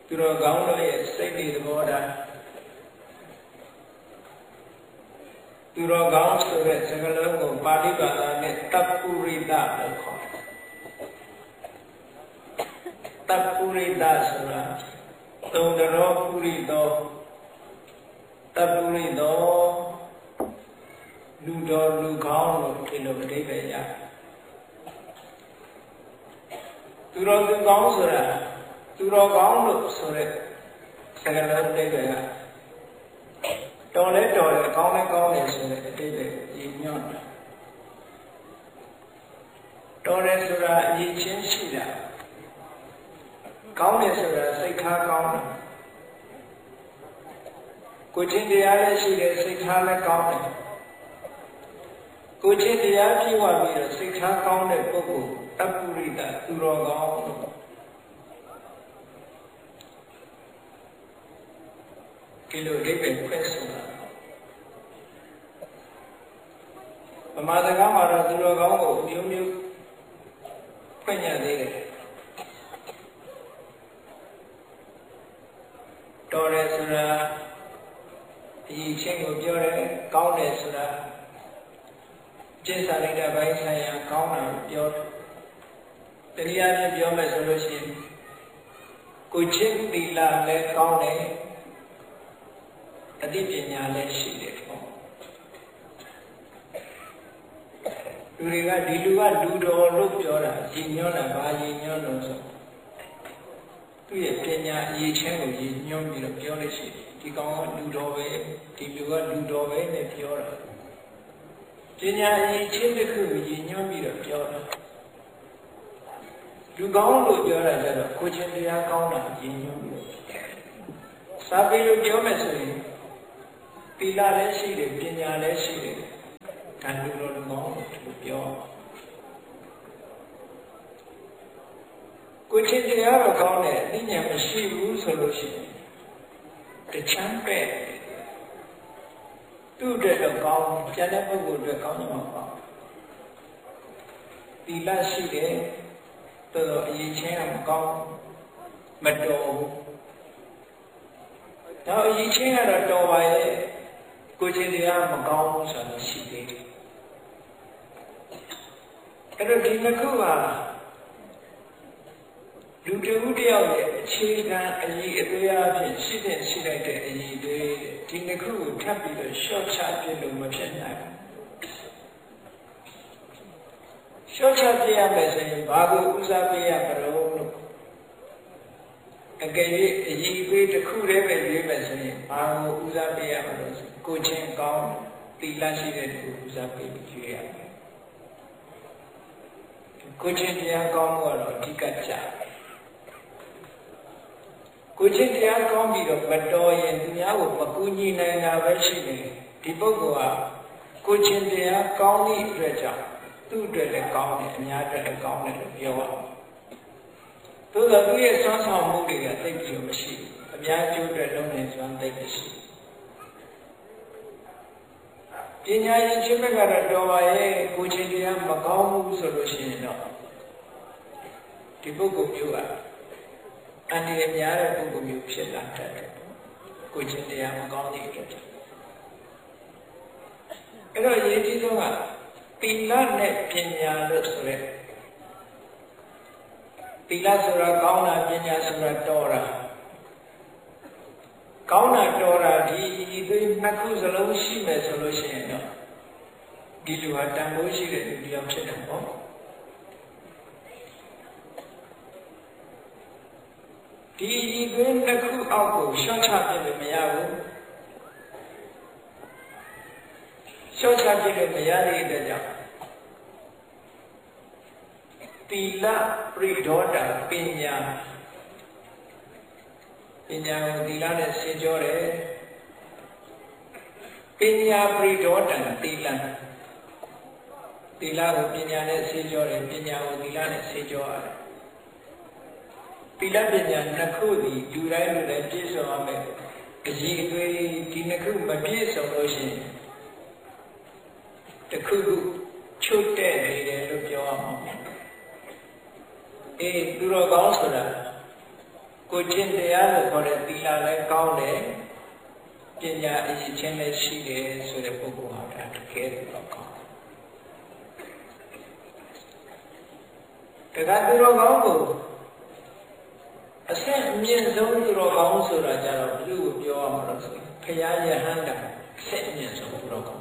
သူတော်ကောင်းတို့ရဲ့စိတ်တွေသဘောထားသူတော်ကောင်းဆိုတဲ့စကားလုံးကိုပါဠိဘာသာနဲ့တပ္ပုရိသလို့ခေါ်တယ်တပ္ပုရိသဆိုတာသုံးတော်ပုရိသောတပ္ပုရိသောလူတော်လူကောင်းလို့ဒီလိုအဓိပ္ပာယ်ရတယ်သူတော်သူကောင်းဆိုတာသူတော်ကောင်းလို့ဆိုတဲ့စကားလုံးအဓိပ္ပာယ်ကတော်လဲတော်တယ်ကောင်းလဲကောင်းတယ်ဆိုတဲ့အဓိပ္ပာယ်ရည်ညွှန်းတာတော်တယ်ဆိုတာအရေးချင်းရှိတာကောင်းတယ်ဆိုတာစိတ်ထားကောင်းတာကိုယ်ချင်းတရားလည်းရှိတယ်စိတ်ထားလည်းကောင်းတယ်ကိုယ်ချင်းတရားပြည့်ဝပြီးတော့စိတ်ထားကောင်းတဲ့ပုဂ္ဂိုလ်တပ္ပုရိသသူတော်ကောင်းဒီလိုအဓိပ္ပာယ်ဖွင့်ဆိုတာဗမာစကားမှာတော့သူတော်ကောင်းကိုမျိုးမျိုးဖွင့်ရသေးတယ်တော်တယ်ဆိုတာဒီချင်းကိုပြောတယ်ကောင်းတယ်ဆိုတာကျင့်စာလိုက်တဲ့ဘိုင်းဆိုင်ရာကောင်းတာကိုပြောတယ်တရားနဲ့ပြောမယ်ဆိုလို့ရှိရင်ကိုချင်းသီလလည်းကောင်းတယ်အသိပညာလည်းရှိတယ်ပေါ့လူတွေကဒီလူကလူတော်လို့ပြောတာရည်ညွှန်းတာဘာရည်ညွှန်းလို့ဆိုသူ့ရဲ့ပညာအရေးချင်းကိုရည်ညွှန်းပြီးတော့ပြောလို့ရှိတယ်ဒီကောင်ကလူတော်ပဲဒီလူကလူတော်ပဲနဲ့ပြောတာပညာအရေးချင်းတစ်ခုကိုရည်ညွှန်းပြီးတော့ပြောတာလူကောင်းလို့ပြောတာကြတော့ကိုချင်းတရားကောင်းတာရည်ညွှန်းပြီးစာပေလို့ပြောမယ်ဆိုရင်သီလလည်းရှိတယ်ပညာလည်းရှိတယ်ဒါလူတော်လူကောင်းလို့ပြောကိုချင်းတရားတော့ကောင်းတယ်အသိဉာဏ်မရှိဘူးဆိုလို့ရှိရင်တချမ်းပဲ့သူ့အတွက်တော့ကောင်းကျန်တဲ့ပုဂ္ဂိုလ်အတွက်ကောင်းမှာပေါ့သီလရှိတယ်တော်တော်အရေးချင်းမကောင်းမတော်ဘူးတော့အရေးချင်းကတော့တော်ပါရဲ့ကိုချင်းတရားမကောင်းဘူးဆိုတော့ရှိသေးတယ်အဲ့တော့ဒီနှစ်ခုကလူတဦးတယောက်ရဲ့အခြေခံအရေးအသေးအဖြစ်ရှိတဲ့ရှိလိုက်တဲ့အရေးတွေဒီနှစ်ခုကိုထပ်ပြီးတော့ရှော့ချပြလို့မဖြစ်နိုင်ဘူးရှော့ချပြရမယ်ဆိုရင်ဘာကိုဦးစားပေးရမလို့အကယ်၍အရေးပေးတစ်ခုတည်းပဲရွေးမယ်ဆိုရင်ဘာကိုဦးစားပေးရမလို့ဆိုကိုချင်းကောင်းသီလရှိတဲ့သူဦးစားပေးပြီးရွေးရမယ်ကိုချင်းတရားကောင်းဖို့ကတော့အဓိကကျတယ်ကိုချင်းတရားကောင်းပြီးတော့မတော်ရင်သူများကိုမကူညီနိုင်တာပဲရှိနေဒီပုဂ္ဂိုလ်ကကိုချင်းတရားကောင်းသည့်အတွက်ကြောင့်သူ့အတွက်လည်းကောင်းတယ်အများအတွက်လည်းကောင်းတယ်လို့ပြောရအောင်သို့သောသူရဲ့ဆွမ်းဆောင်မှုတွေကသိပ်ပြီးမရှိဘူးအများကျိုးအတွက်လုံးနေစွမ်းသိပ်မရှိပညာရည်ချင်းဘက်ကတော့တော်ပါရဲ့ကိုချင်းတရားမကောင်းဘူးဆိုလို့ရှိရင်တော့ဒီပုဂ္ဂိုလ်မျိုးကအန္တရာယ်များတဲ့ပုဂ္ဂိုလ်မျိုးဖြစ်လာတတ်တယ်ကိုချင်းတရားမကောင်းတဲ့အတွက်အဲ့တော့ရည်ကြီးဆုံးကသီလနဲ့ပညာလို့ဆိုရဲသီလဆိုတာကောင်းတာပညာဆိုတာတော်တာကောင်းတာတော်တာဒီနှစ်ခုစလုံးရှိမယ်ဆိုလို့ရှိရင်တော့ဒီလူဟာတန်ဖိုးရှိတဲ့လူတစ်ယောက်ဖြစ်တယ်ပေါ့ဒီသွေးနှစ်ခုအောက်ကိုရှော့ချပြလို့မရဘူးရှော့ချပြလို့မရတဲ့အတွက်ကြောင့်သီလပရိဒေါတာပညာကိုသီလနဲ့ရှင်းကြောတယ်ပညာပရိဒေါတာသီလကိုပညာနဲ့ရှင်းကြောတယ်ပညာကိုသီလနဲ့ရှင်းကြောရတယ်သီလပညာနှစ်ခုဒီလူတိုင်းလူတိုင်းပြည့်စုံရမယ်အရေးအသွေးဒီနှစ်ခုမပြည့်စုံလို့ရှိရင်တစ်ခုခုချုပ်တဲ့နေတယ်လို့ပြောရမှာအေးသူတော်ကောင်းဆိုတာ ကိုကိုကျင့်တရားလို့ခေါ်တဲ့သီလလည်းကောင်းတယ်ပညာအရေးချင်းလည်းရှိတယ်ဆိုတဲ့ပုဂ္ဂိုလ်ဟာဒါတကယ်တော့ကောင်းတရားသူတော်ကောင်းကိုအဆက်အမြင့်ဆုံးသူတော်ကောင်းဆိုတာကြတော့ဘယ်လိုပြောရမလဲဆိုရင်ဘုရားယဟန္တာအဆက်အမြင့်ဆုံးသူတော်ကောင်း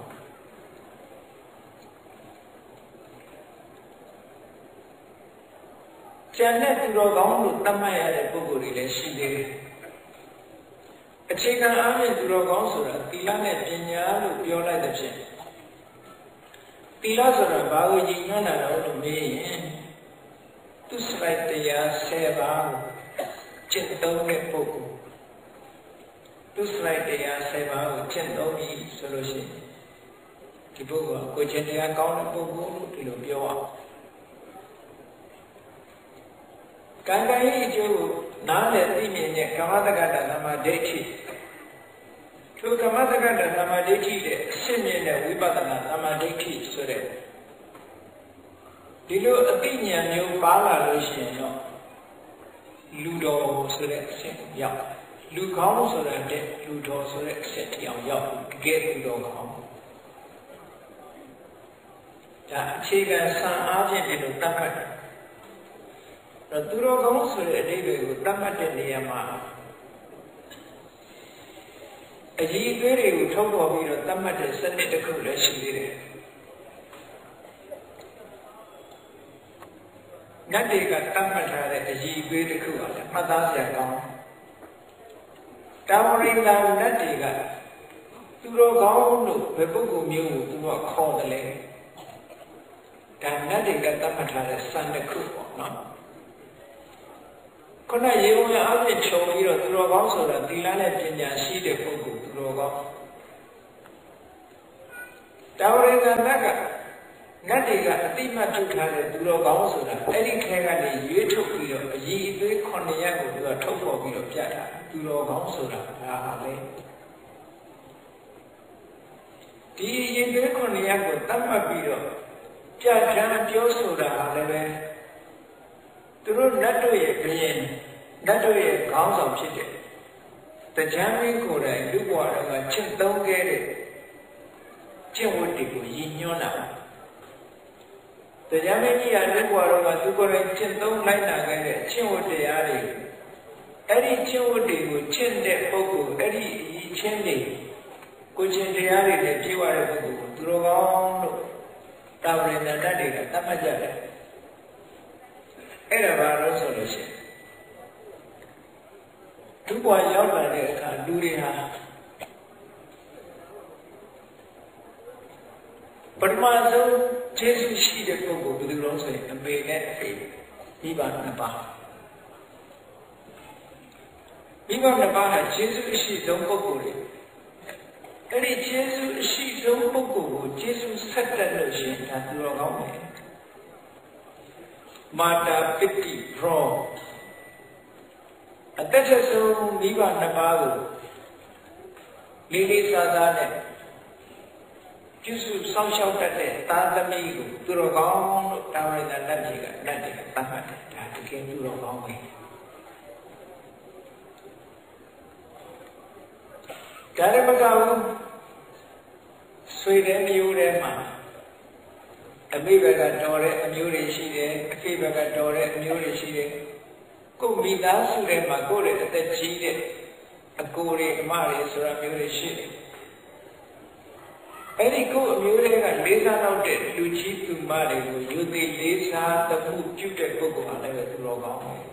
ကျန်တဲ့သူတော်ကောင်းလို့သတ်မှတ်ရတဲ့ပုဂ္ဂိုလ်တွေလည်းရှိသေးတယ်အခြေခံအားဖြင့်သူတော်ကောင်းဆိုတာသီလနဲ့ပညာလို့ပြောလိုက်တဲ့ဖြင့်သီလဆိုတာဘာကိုညီညွတ်တာလဲလို့မေးရင်သူစလိုက်တရား10ပါးကိုကျင့်သုံးတဲ့ပုဂ္ဂိုလ်သူစလိုက်တရား10ပါးကိုကျင့်သုံးပြီးဆိုလို့ရှိရင်ဒီပုဂ္ဂိုလ်ကကိုယ်ကျင့်တရားကောင်းတဲ့ပုဂ္ဂိုလ်လို့ဒီလိုပြောအောင်ကံကံရဲ့အကျိုးကိုနားလည်သိမြင်တဲ့ကမ္မတက္ကတသမာဓိဋ္ဌိထိုကမ္မတက္ကတသမာဓိဋ္ဌိရဲ့အစစ်မြင့်တဲ့ဝိပဿနာသမာဓိဋ္ဌိဆိုတဲ့ဒီလိုအသိဉာဏ်မျိုးပါလာလို့ရှိရင်တော့လူတော်ဆိုတဲ့အစစ်ရောက်လူကောင်းဆိုတဲ့လူတော်ဆိုတဲ့အစစ်တရားရောက်တကယ်လူတော်ကောင်းဒါအခြေခံစံအားဖြင့်ဒီလိုတတ်မှတ်သူတော်ကောင်းဆိုတဲ့အဓိပ္ပာယ်ကိုတတ်မှတ်တဲ့နေရာမှာအကြီးအသေးတွေကိုထုတ်ပေါ်ပြီးတော့တတ်မှတ်တဲ့စနစ်တစ်ခုလည်းရှိသေးတယ်။နတ်တွေကတတ်မှတ်ထားတဲ့အကြီးအသေးတစ်ခုကလည်းမှတ်သားစရာကောင်းတယ်။တာဝရိန္ဒာနတ်တွေကသူတော်ကောင်းလို့ဘယ်ပုဂ္ဂိုလ်မျိုးကိုသူကခေါ်တယ်လဲ။ဒါနတ်တွေကတတ်မှတ်ထားတဲ့စံတစ်ခုပေါ့နော်။ခုနရေဝင်အပြည့်ချုံပြီးတော့သူတော်ကောင်းဆိုတာသီလနဲ့ပညာရှိတဲ့ပုဂ္ဂိုလ်သူတော်ကောင်းတာဝရိန္ဒနတ်ကနတ်တွေကအတိမတ်ထုတ်ထားတဲ့သူတော်ကောင်းဆိုတာအဲ့ဒီခဲကနေရွေးထုတ်ပြီးတော့အည်အသွေး9ရက်ကိုသူကထုတ်ဖော်ပြီးတော့ပြတာသူတော်ကောင်းဆိုတာဒါဟာလေဒီအည်အသွေး9ရက်ကိုတတ်မှတ်ပြီးတော့ပြချမ်းပြောဆိုတာဟာလည်းပဲသူတို့နတ်တို့ရဲ့ဘုရင်နတ်တို့ရဲ့ခေါင်းဆောင်ဖြစ်တဲ့တရားမင်းကိုယ်တိုင်လူ့ဘဝတော်ကချစ်သုံးခဲ့တဲ့ကျင့်ဝတ်တွေကိုရည်ညွှန်းတာတရားမင်းကြီးကလူ့ဘဝတော်ကသူကိုယ်တိုင်ချစ်သုံးလိုက်နာခဲ့တဲ့ကျင့်ဝတ်တရားတွေအဲ့ဒီကျင့်ဝတ်တွေကိုချစ်တဲ့ပုဂ္ဂိုလ်အဲ့ဒီအချင်းတွေကိုကျင့်တရားတွေနဲ့ပြေဝတဲ့ပုဂ္ဂိုလ်ကိုသူတော်ကောင်းလို့တာဝရိန္ဒတတ်တွေကသတ်မှတ်ကြတယ်အဲ့ဒါဘာလို့ဆိုလို့ရှိရင်သူ့ဘဝရောက်လာတဲ့အခါလူတွေဟာပထမဆုံးကျေးဇူးရှိတဲ့ပုဂ္ဂိုလ်ဘယ်သူလို့ဆိုရင်အမေနဲ့အဖေမိဘနှစ်ပါးမိဘနှစ်ပါးဟာကျေးဇူးရှိဆုံးပုဂ္ဂိုလ်တွေအဲ့ဒီကျေးဇူးရှိဆုံးပုဂ္ဂိုလ်ကိုကျေးဇူးဆက်တတ်လို့ရှိရင်ဒါသူတော်ကောင်းတယ်မာတာပိတိရောအသက်ဆုံးမိဘနှစ်ပါးကိုလေးလေးစားစားနဲ့ပြုစုဆောင်ရှောက်တတ်တဲ့သားသမီးကိုသူတော်ကောင်းလို့တာဝရိန္ဒနတ်ကြီးကနတ်တွေကသတ်မှတ်တယ်ဒါတကယ်သူတော်ကောင်းပဲဒါလည်းမကဘူးဆွေတဲ့မျိုးထဲမှာအမေဘက်ကတော်တဲ့အမျိုးတွေရှိတယ်အဖေဘက်ကတော်တဲ့အမျိုးတွေရှိတယ်ကိုမိသားစုထဲမှာကိုယ့်ရဲ့အသက်ကြီးတဲ့အကိုတွေအမတွေဆိုတာမျိုးတွေရှိတယ်အဲ့ဒီကိုအမျိုးတွေကလေးစားတော့တဲ့လူကြီးသူမတွေကိုယူသည်လေးစားသမှုပြုတဲ့ပုဂ္ဂိုလ်အားလည်းသူတော်ကောင်းတယ်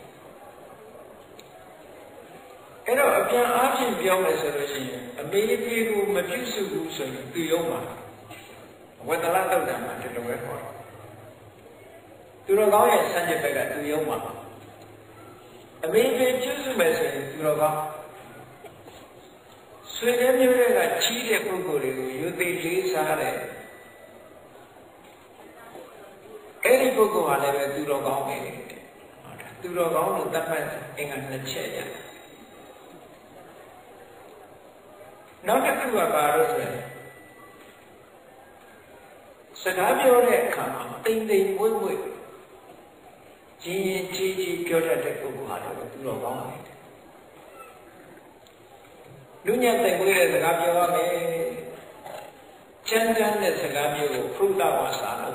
အဲ့တော့အပြန်အားဖြင့်ပြောမယ်ဆိုလို့ရှိရင်အမေဖေကိုမပြုစုဘူးဆိုရင်သူရုံးမှာဝတ္တလတုတ်တံမှာဒီလိုပဲခေါ်တယ်သူတော်ကောင်းရဲ့ဆန့်ကျင်ဘက်ကသူရုံးမှာအမေဖေပြုစုမယ်ဆိုရင်သူတော်ကောင်းဆွေတဲ့မျိုးတွေကချီးတဲ့ပုဂ္ဂိုလ်တွေကိုယူသိလေးစားတဲ့အဲ့ဒီပုဂ္ဂိုလ်ဟာလည်းပဲသူတော်ကောင်းပဲသူတော်ကောင်းလို့သတ်မှတ်အင်္ဂါနှစ်ချက်ရနောက်တစ်ခုကဘာလို့ဆိုရင်စကားပြောတဲ့အခါမှာတိမ်တိမ်မွေ့မွေ့ကြီးကြီးကြီးပြောတတ်တဲ့ပုဂ္ဂိုလ်ဟာလည်းသူတော်ကောင်းတယ်လူညံသိမ့်မွေးတဲ့စကားပြောရမယ်ချမ်းသာတဲ့စကားမျိုးကိုဖရုဒဝါစာလို့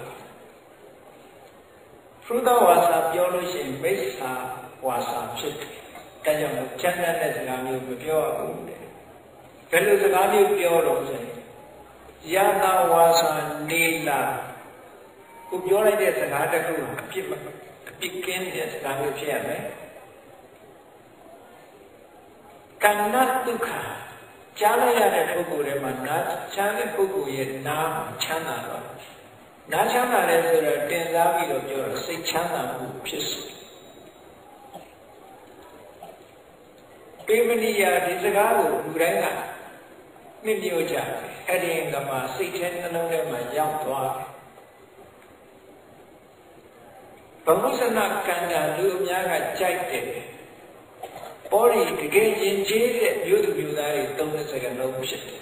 ဖရုဒဝါစာပြောလို့ရှိရင်မိစ္ဆာဝါစာဖြစ်တယ်ဒါကြောင့်ချမ်းသာတဲ့စကားမျိုးမပြောရဘူးတဲ့ဘယ်လိုစကားမျိုးပြောတော့ဆိုရင်ယတာဝါစာနေလာကိုပြောလိုက်တဲ့စကားတစ်ခုအပြစ်ကင်းတဲ့စကားမျိုးဖြစ်ရမယ်ကဏ္ဍဒုက္ခကြားလိုက်ရတဲ့ပုဂ္ဂိုလ်တွေမှာနားချမ်းတဲ့ပုဂ္ဂိုလ်ရဲ့နားချမ်းသာတော့နားချမ်းသာတယ်ဆိုတော့တင်စားပြီးတော့ပြောတော့စိတ်ချမ်းသာမှုဖြစ်စေပေမဏိယဒီစကားကိုလူတိုင်းကနှိမ့်ညွှန်ကြတယ်အဲ့ဒီကမှစိတ်ထဲနှလုံးထဲမှာရောက်သွားတယ်ဘဝဆနာကန္တာလူအများကကြိုက်တယ်ပေါ်ရီတကယ်ရင်ကျေးတဲ့မြို့သူမြို့သားတွေသုံးတဲ့စကားလုံးဖြစ်တယ်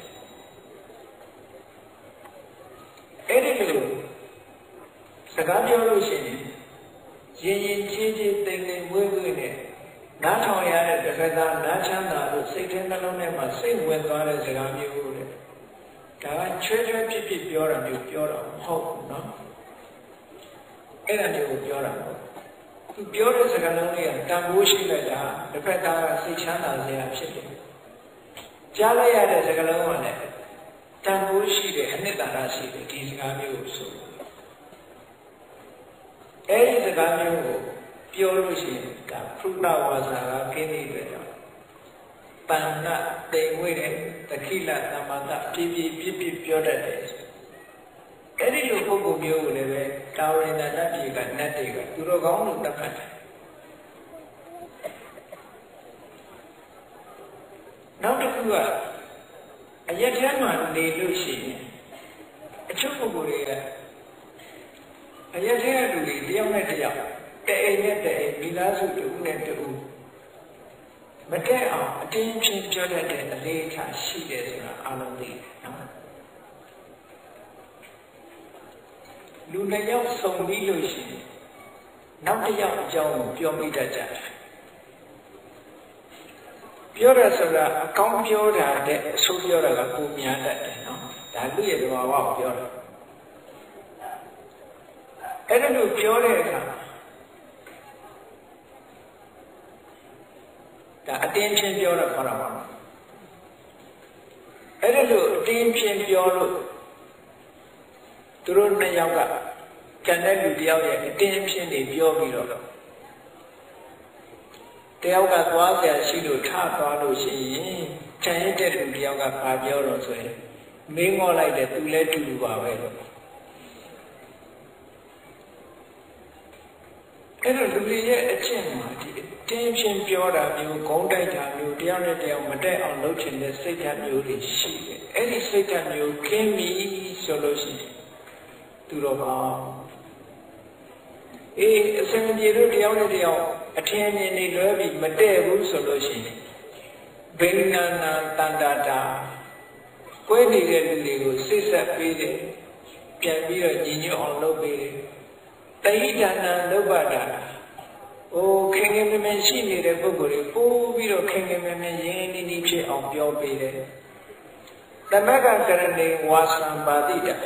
အဲ့ဒီလိုစကားပြောလို့ရှိရင်ရင်ကျေးကျေးတိမ်တိမ်ဝဲဝဲနဲ့နားထောင်ရတဲ့တစ်ခါသားနားချမ်းသာလို့စိတ်ထဲနှလုံးထဲမှာစိတ်ဝင်သွားတဲ့စကားမျိုးတဲ့ဒါကချွဲချွဲဖြစ်ဖြစ်ပြောတာမျိုးပြောတာမဟုတ်ဘူးနော်အဲ့ဒါမျိုးကိုပြောတာပေါ့သူပြောတဲ့စကားလုံးတွေကတန်ဖိုးရှိလိုက်တာတစ်ဖက်သားကစိတ်ချမ်းသာစရာဖြစ်တယ်ကြားလိုက်ရတဲ့စကားလုံးကလည်းတန်ဖိုးရှိတဲ့အနှစ်သာရရှိတယ်ဒီစကားမျိုးကိုဆိုအဲ့ဒီစကားမျိုးကိုပြောလို့ရှိရင်ဒါဖရုဒဝါစာကခင်းနေတဲ့ကြောင့်ပဏ္ဏတိမ်ဝိတဲ့တခိလသမန္တပြပြပြောတတ်တယ်အဲ့ဒီလိုပုဂ္ဂိုလ်မျိုးကိုလည်းပဲတာဝရဏနတ်ပြည်ကနတ်တွေကသူတို့ကောင်းလို့တတ်မှတ်တယ်နောက်တစ်ခုကအရက်ထဲမှာနေလို့ရှိရင်အချို့ပုဂ္ဂိုလ်တွေကအရက်ထဲကလူတွေတယောက်နဲ့တယောက်တအိမ်နဲ့တအိမ်မိသားစုတူနဲ့တူမတည့်အောင်အတင်းချင်းပြောတတ်တဲ့အလေးအထားရှိတယ်ဆိုတာအားလုံးသိတယ်နော်လူတစ်ယောက်ဆုံပြီးလို့ရှိရင်နောက်တစ်ယောက်အကြောင်းကိုပြောမိတတ်ကြတယ်ပြောရဆိုတာအကောင်းပြောတာတဲ့အဆိုးပြောတာကပုံများတတ်တယ်နော်ဒါလူရဲ့သဘာဝကိုပြောတာအဲ့ဒါလို့ပြောတဲ့အခါဒါအတင်းချင်းပြောတာခေါ်တာပါအဲ့ဒါလို့အတင်းချင်းပြောလို့သူတို့နှစ်ယောက်ကကျန်တဲ့လူတယောက်ရဲ့အတင်းချင်းတွေပြောပြီးတော့တယောက်ကသွားကြရှိလို့ထသွားလို့ရှိရင်ကျန်ရတဲ့လူတယောက်ကဘာပြောတော့ဆိုရင်မင်းငေါ်လိုက်တယ်သူလည်းတူတူပါပဲလို့အဲ့တော့လူတွေရဲ့အကျင့်မှာဒီတင်းချင်းပြောတာမျိုးဂုံးတိုက်တာမျိုးတယောက်နဲ့တယောက်မတက်အောင်လုပ်ချင်တဲ့စိတ်ဓာတ်မျိုးတွေရှိတယ်အဲ့ဒီစိတ်ဓာတ်မျိုးခင်းပြီဆိုလို့ရှိရင်သူတော်ကောင်းအေးအစင်ပြေတို့တယောက်နဲ့တယောက်အထင်မြင်နေလွဲပြီးမတည့်ဘူးဆိုလို့ရှိရင်ဘိန္နာနာတန္တာတာကိုယ်နေတဲ့လူတွေကိုစိတ်ဆက်ပေးတယ်ပြန်ပြီးတော့ညီညွတ်အောင်လုပ်ပေးတယ်တဟိဒါနံလုပ်ပါတာဟိုခင်ခင်မင်ရှိနေတဲ့ပုဂ္ဂိုလ်တွေပို့ပြီးတော့ခင်ခင်မင်ရင်းနှီးနှီးဖြစ်အောင်ပြောပေးတယ်သမဂ္ဂကရဏေဝါသံပါတိတ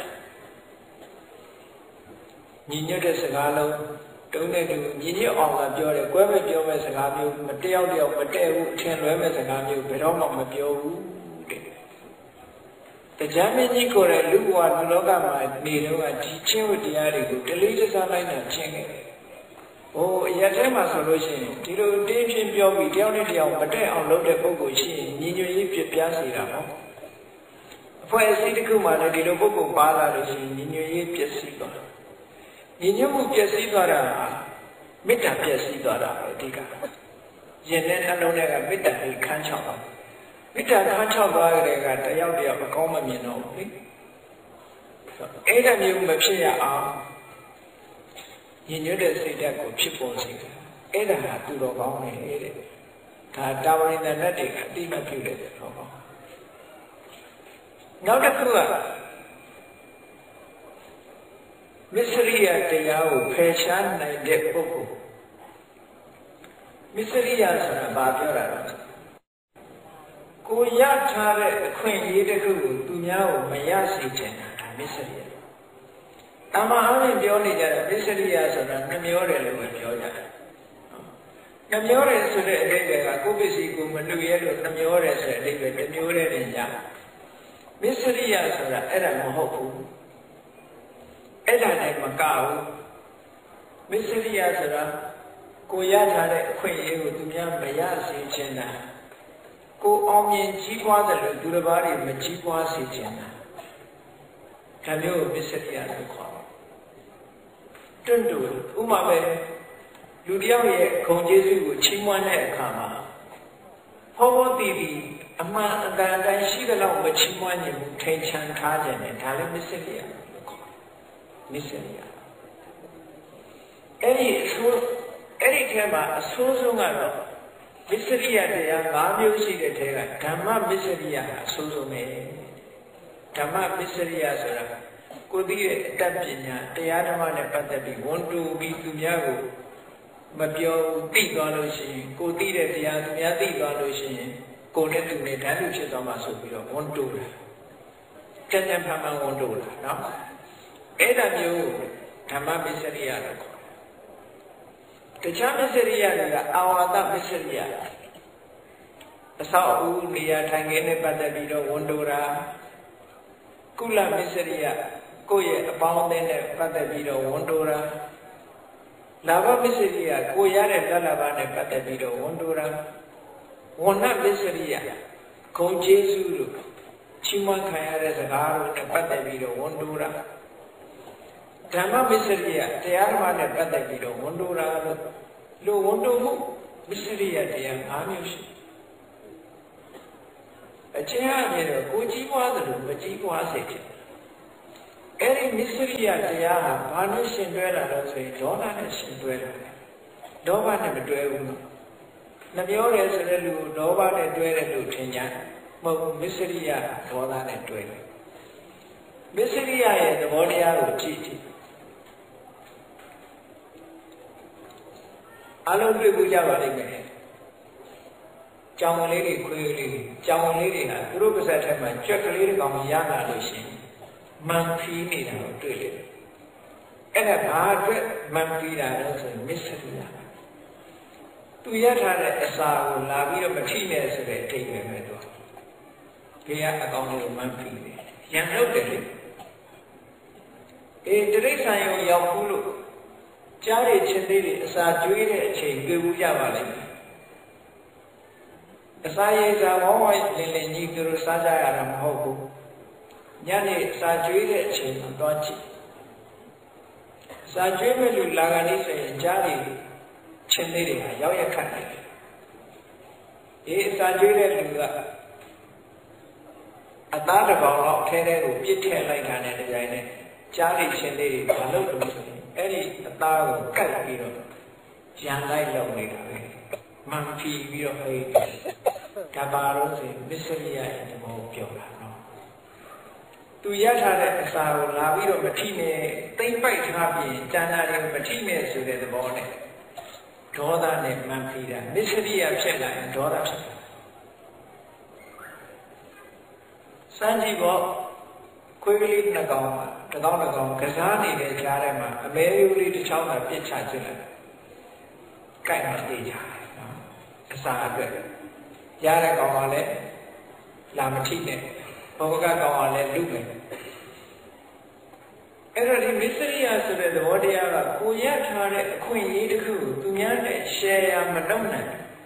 ညီညွတ်တဲ့စကားလုံးတုံးတဲ့သူညီညွတ်အောင်ကပြောတယ်ကွဲမဲ့ပြောမဲ့စကားမျိုးမတယောက်တယောက်မတည့်ဘူးအထင်လွဲမဲ့စကားမျိုးဘယ်တော့မှမပြောဘူးတဲ့တရားမင်းကြီးကိုယ်တိုင်လူဘဝလူလောကမှာနေတော့ဒီချင်းဝတရားတွေကိုတလေးတစားလိုက်တာချင်းခဲ့တယ်ဟိုအရက်ထဲမှာဆိုလို့ရှိရင်ဒီလိုတင်းချင်းပြောပြီးတယောက်နဲ့တယောက်မတည့်အောင်လုပ်တဲ့ပုဂ္ဂိုလ်ရှိရင်ညီညွတ်ရေးပြပြစေတာပေါ့အဖွဲ့အစည်းတစ်ခုမှလည်းဒီလိုပုဂ္ဂိုလ်ပါလာလို့ရှိရင်ညီညွတ်ရေးပြည့်စည်သွားညီညွတ်မှုပြည့်စည်သွားတာမေတ္တာပြည့်စည်သွားတာပဲအဓိကရင်နဲ့နှလုံးထဲကမေတ္တာကိုခန်းချောက်သွားမေတ္တာခန်းချောက်သွားတဲ့ကတယောက်တယောက်အကောင်းမမြင်တော့ဘူးလေအဲ့ဒါမျိုးမဖြစ်ရအောင်ညီညွတ်တဲ့စိတ်ဓာတ်ကိုဖြစ်ပေါ်စေတယ်အဲ့ဒါဟာသူတော်ကောင်းနေတဲ့ဒါတာဝရိန္ဒနတ်တွေကအတိမပြုတဲ့တော်ကောင်းနောက်တစ်ခုကမစ္စရိယတရားကိုဖယ်ရှားနိုင်တဲ့ပုဂ္ဂိုလ်မစ္စရိယဆိုတာဘာပြောတာလဲကိုရထားတဲ့အခွင့်အရေးတစ်ခုကိုသူများကိုမရစေချင်တာဒါမစ္စရိယတမန်အားဖြင့်ပြောနေကြတဲ့မစ္စရိယဆိုတာနှမျောတယ်လို့ပဲပြောကြတယ်နှမျောတယ်ဆိုတဲ့အဓိပ္ပာယ်ကကိုပစ္စည်းကိုမလူရဲလို့နှမျောတယ်ဆိုတဲ့အဓိပ္ပာယ်နှမျောတယ်နေကြမစ္စရိယဆိုတာအဲ့ဒါမဟုတ်ဘူးအဲ့ဒါနဲ့မကဘူးမစ္စရိယဆိုတာကိုရထားတဲ့အခွင့်အရေးကိုသူများမရစေချင်တာကိုအောင်မြင်ကြီးပွားတယ်လို့သူတစ်ပါးတွေမကြီးပွားစေချင်တာဒါမျိုးကိုမစ္စရိယလို့ခေါ်တယ်တွန့်တူဥမာပဲလူတယောက်ရဲ့ဂုဏ်ကျေးဇူးကိုချီးမွမ်းတဲ့အခါမှာဟောဖို့တည်ပြီးအမှန်အကန်တိုင်းရှိတဲ့လောက်မချီးမွမ်းခြင်းကိုထိန်ချန်ထားခြင်းနဲ့ဒါလည်းမစ္စရိယလို့ခေါ်တယ်မစ္စရိယအဲ့ဒီထဲမှာအဆိုးဆုံးကတော့မစ္စရိယတရား၅မျိုးရှိတဲ့ထဲကဓမ္မမစ္စရိယအဆိုးဆုံးပဲဓမ္မမစ္စရိယဆိုတာကိုသိတဲ့အတတ်ပညာတရားဓမ္မနဲ့ပတ်သက်ပြီးဝန်တူပြီးသူများကိုမပြောသိသွားလို့ရှိရင်ကိုသိတဲ့တရားသူများသိသွားလို့ရှိရင်ကိုနဲ့သူနဲ့ဓာတ်လူဖြစ်သွားမှာဆိုပြီးတော့ဝန်တူတာကျန်တဲ့ဖန်ဖန်ဝန်တူတာနော်အဲ့ဒါမျိုးဓမ္မမစ္စရိယလို့ခေါ်တယ်တခြားမစ္စရိယတွေကအာဝါဒမစ္စရိယအဆောက်အဦနေရာထိုင်ခင်းနဲ့ပတ်သက်ပြီးတော့ဝန်တူတာကုလမစ္စရိယကိုယ့်ရဲ့အပေါင်းအသင်းနဲ့ပတ်သက်ပြီးတော့ဝန်တိုတာလာဘမစ္စရိယကိုရတဲ့လလဘနဲ့ပတ်သက်ပြီးတော့ဝန်တိုတာဝဏမစ္စရိယဂုံကျေးဇူးတို့ချီးမွမ်းခံရတဲ့စကားတို့နဲ့ပတ်သက်ပြီးတော့ဝန်တိုတာဓမ္မမစ္စရိယတရားဓမ္မနဲ့ပတ်သက်ပြီးတော့ဝန်တိုတာလို့ဝန်တိုမှုမစ္စရိယတရား၅မျိုးရှိအချင်းအမြဲတော့ကိုကြီးပွားသလိုမကြီးပွားစေချင်အဲ့ဒီမစ္စရိယတရားဟာဘာလို့ရှင်တွဲတာလဲဆိုရင်ဒေါသနဲ့ရှင်တွဲတာဒေါဘနဲ့မတွဲဘူးနော်နှမျောတယ်ဆိုတဲ့လူကိုဒေါဘနဲ့တွဲတယ်လို့ထင်ကြတယ်မဟုတ်ဘူးမစ္စရိယဒေါသနဲ့တွဲတယ်မစ္စရိယရဲ့သဘောတရားကိုကြည့်ကြည့်အလုံးတွေ့ကြပါလိမ့်မယ်ကြောင်လေးတွေခွေးလေးတွေကြောင်လေးတွေကသူတို့ပါးစပ်ထဲမှာကြွက်ကလေးတစ်ကောင်ရလာလို့ရှိရင်မန်ဖီးနေတာကိုတွေ့လေအဲ့ဒါဘာအတွက်မန်ဖီးတာလဲဆိုရင်မစ္စရိယသူရထားတဲ့အစာကိုလာပြီးတော့မထိနဲ့ဆိုတဲ့အထိတ်ပဲမဲ့တော့ဘေးကအကောင်လေးကိုမန်ဖီးတယ်ရံထုတ်တယ်လေတိရစ္ဆာန်ရောရောက်ဘူးလို့ကြားရချင်းသေးတွေအစာကျွေးတဲ့အချိန်တွေ့ဘူးကြပါလိမ့်မယ်အစာရည်စာဝေါဝိုင်းလင်းလင်းကြီးသူတို့စားကြရတာမဟုတ်ဘူးညနေစာကျွေးတဲ့အချိန်မှာသွားကြည့်စာကျွေးမဲ့လူလာကနေဆိုရင်ကြားရချင်းသေးတွေကရောက်ရခတ်တယ်စာကျွေးတဲ့လူကအသားတစ်ကောင်တော့ထဲထဲကိုပြစ်ထည့်လိုက်တာနဲ့ဒီတိုင်းနဲ့ကြားရချင်းသေးတွေမလုပ်လို့ဆိုရင်အဲ့ဒီအသားကိုကတ်ပြီးတော့ရန်လိုက်လုပ်နေတာပဲမန်ဖီပြီးတော့ဟဲ့ဒါပါလို့ဆိုရင်မစ္စရိယရဲ့သဘောပြောတာနော်သူရထားတဲ့အစာကိုလာပြီးတော့မထိနဲ့သိမ့်ပိုက်ထားပြီးကျန်တာတွေမထိနဲ့ဆိုတဲ့သဘောနဲ့ဒေါသနဲ့မန်ဖီတာမစ္စရိယဖြစ်လာရင်ဒေါသဖြစ်တာစမ်းကြည့်ပေါ့ခွေးကလေးနှစ်ကောင်မှာတစ်ကောင်ကစားနေတဲ့ကြားထဲမှာအမဲရိုးလေးတစ်ချောင်းကပြစ်ချချင်တယ်ကြိုက်မှသိကြတယ်နော်အစာအတွက်ရတဲ့ကောင်ကလည်းလာမထိနဲ့ဘောကကောင်ကလည်းလူမယ်အဲ့တော့ဒီမစ္စရိယဆိုတဲ့သဘောတရားကကိုရထားတဲ့အခွင့်အရေးတစ်ခုကိုသူများနဲ့ share ရမလုပ်နိုင်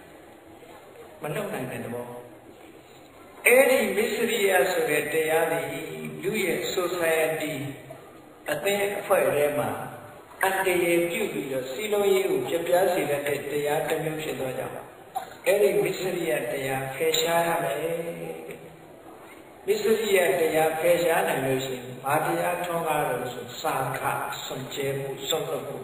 တဲ့သဘောအဲ့ဒီမစ္စရိယဆိုတဲ့တရားတွေလူရဲ့ society အသင်းအဖွဲ့ထဲမှာအတ္တရေပြုပြီးတော့စီလုံးရေးကိုပြပြစေတဲ့တရားတစ်မျိုးဖြစ်သွားကြပါအဲ့ဒီမစ္စရိယတရားဖယ်ရှားရမယ်မစ္စရိယတရားဖယ်ရှားနိုင်လို့ရှိရင်ဘာတရားထွန်းကားလို့ဆိုစာခစွန့်ကြဲမှုစွန့်လွတ်မှု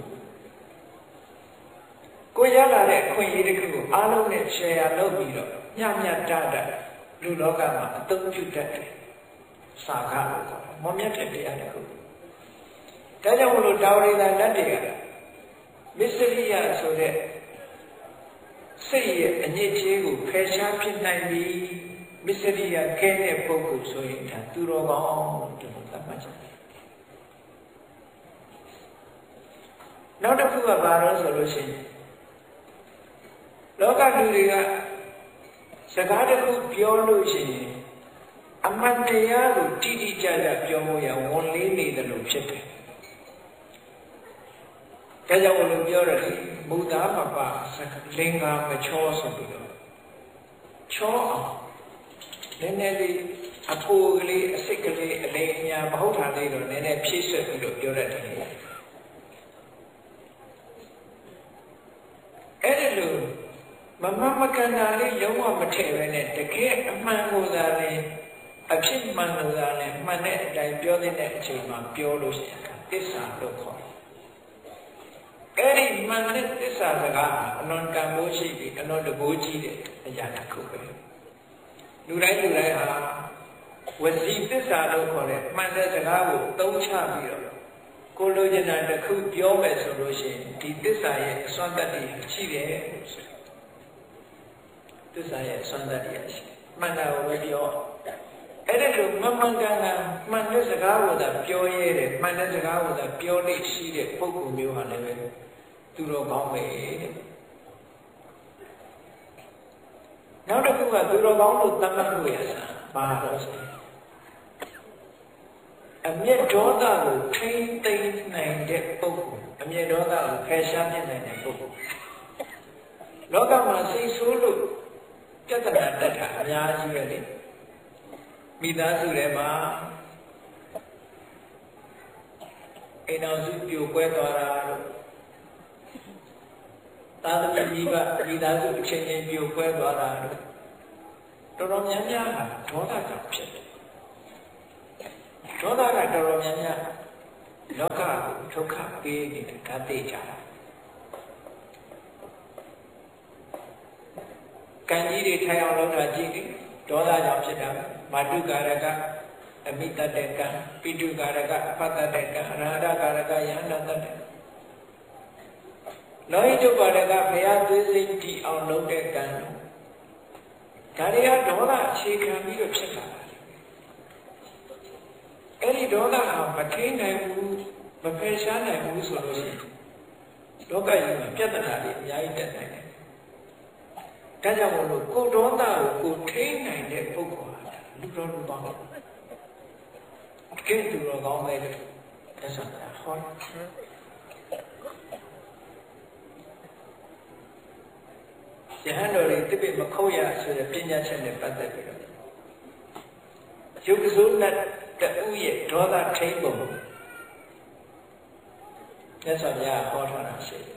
ကိုရလာတဲ့အခွင့်အရေးတစ်ခုကိုအားလုံးနဲ့ share လုပ်ပြီးတော့ညတလူလောကမှာအသုံးပြုတတ်တယ်စာခလို့ခေါ်တယ်မမြတ်တဲ့တရားတစ်ခုဒါကြောင့်မလို့တာဝရိသနတ်တွေကမစ္စရိယဆိုတဲ့စိတ်ရဲ့အညစ်အကြေးကိုဖယ်ရှားဖြစ်နိုင်ပြီမစ္စရိယခဲတဲ့ပုဂ္ဂိုလ်ဆိုရင်ဒါသူတော်ကောင်းလို့သတ်မှတ်ကြတယ်နောက်တစ်ခုကဘာလို့ဆိုလို့ရှိရင်လောကလူတွေကစကားတစ်ခုပြောလို့ရှိရင်အမှန်တရားကိုတိတိကျကျပြောဖို့ရဝန်လေးနေတယ်လို့ဖြစ်တယ်ဒါကြောင့်ဘယ်လိုပြောရလဲမူသားပပလင်္ကာမချောဆိုပြီးတော့ချောအောင်နည်းနည်းလေးအဖိုးကလေးအစိတ်ကလေးအလေးအများမဟုတ်တာလေးတော့နည်းနည်းဖြည့်ဆွတ်ပြီးတော့ပြောတတ်တယ်အဲ့ဒီလိုမမမကန်တာလေးလုံးဝမထည့်ပဲနဲ့တကယ်အမှန်ကိုသာလေအဖြစ်မှန်ကိုသာလေမှန်တဲ့အတိုင်းပြောတဲ့အချိန်မှာပြောလို့ရှိရင်သစ္စာလို့ခေါ်တယ်အဲ့ဒီမှန်တဲ့သစ္စာစကားအလွန်ကံမိုးရှိပြီးအလွန်တဘိုးကြီးတဲ့အရာတစ်ခုပဲလူတိုင်းဟာဝစီသစ္စာလို့ခေါ်တဲ့မှန်တဲ့စကားကိုသုံးချပြီးတော့ကိုလိုချင်တာတစ်ခုပြောမယ်ဆိုလို့ရှိရင်ဒီသစ္စာရဲ့အစွမ်းတတ္တိရှိတယ်လို့ဆိုသစ္စာရဲ့အစွမ်းတတ္တိရှိမှန်တာကိုပဲပြောအဲ့ဒါလိုမမှန်ကန်တာမှန်တဲ့စကားကိုသာပြောရဲတယ်မှန်တဲ့စကားကိုသာပြောလို့ရှိတဲ့ပုဂ္ဂိုလ်မျိုးဟာလည်းပဲသူတော်ကောင်းပဲတဲ့နောက်တစ်ခုကသူတော်ကောင်းလို့သတ်မှတ်လို့ရတာဘာလို့ဆိုအမျက်ဒေါသကိုထိမ့်သိမ့်နိုင်တဲ့ပုဂ္ဂိုလ်အမျက်ဒေါသကိုဖယ်ရှားပြနိုင်တဲ့ပုဂ္ဂိုလ်လောကမှာစိတ်ဆိုးလို့ပြဿနာတက်တာအများကြီးပဲလေမိသားစုထဲမှာအိမ်တော်စုပြိုကွဲသွားတာလို့သာသမီကြီးကမိသားစုအချင်းချင်းပြိုကွဲသွားတာလို့တော်တော်များများဟာဒေါသကြောင့်ဖြစ်တယ်ဒေါသကတော်တော်များများလောကကိုဒုက္ခပေးနေတဲ့ဓာတ်သိကြတာကံကြီးတွေထိုင်အောင်လုပ်တာကြည့်တယ်ဒေါသကြောင့်ဖြစ်တာမာတုကာရကအမိတတေကံပိတုကာရကအပတ္တတေကံအရဟတကာရကယန္တတတေလောဟိတုကာရကဘုရားသွေးစိတ်တည်အောင်လုပ်တဲ့ကံဒါတွေကဒေါသအခြေခံပြီးတော့ဖြစ်လာတာအဲ့ဒီဒေါသဟာမထိန်နိုင်ဘူးမဖယ်ရှားနိုင်ဘူးဆိုလို့ရှိရင်လောကကြီးမှာပြဿနာတွေအများကြီးတက်နိုင်တယ်ဒါကြောင့်မို့လို့ကိုဒေါသကိုထိန်နိုင်တဲ့ပုဂ္ဂိုလ်ဟာလူတော်လူပေါင်းတကယ်သူတော်ကောင်းပဲလို့သက်ဆိုင်တာဟောယဟန်တော်တွေတိပိမခုတ်ရဆိုတဲ့ပညာချက်နဲ့ပတ်သက်ပြီးတော့ယုတ်စိုးနဲ့တူရဲ့ဒေါသထိန်ပုံသက်ဆိုင်ရဟောထားတာရှိတယ်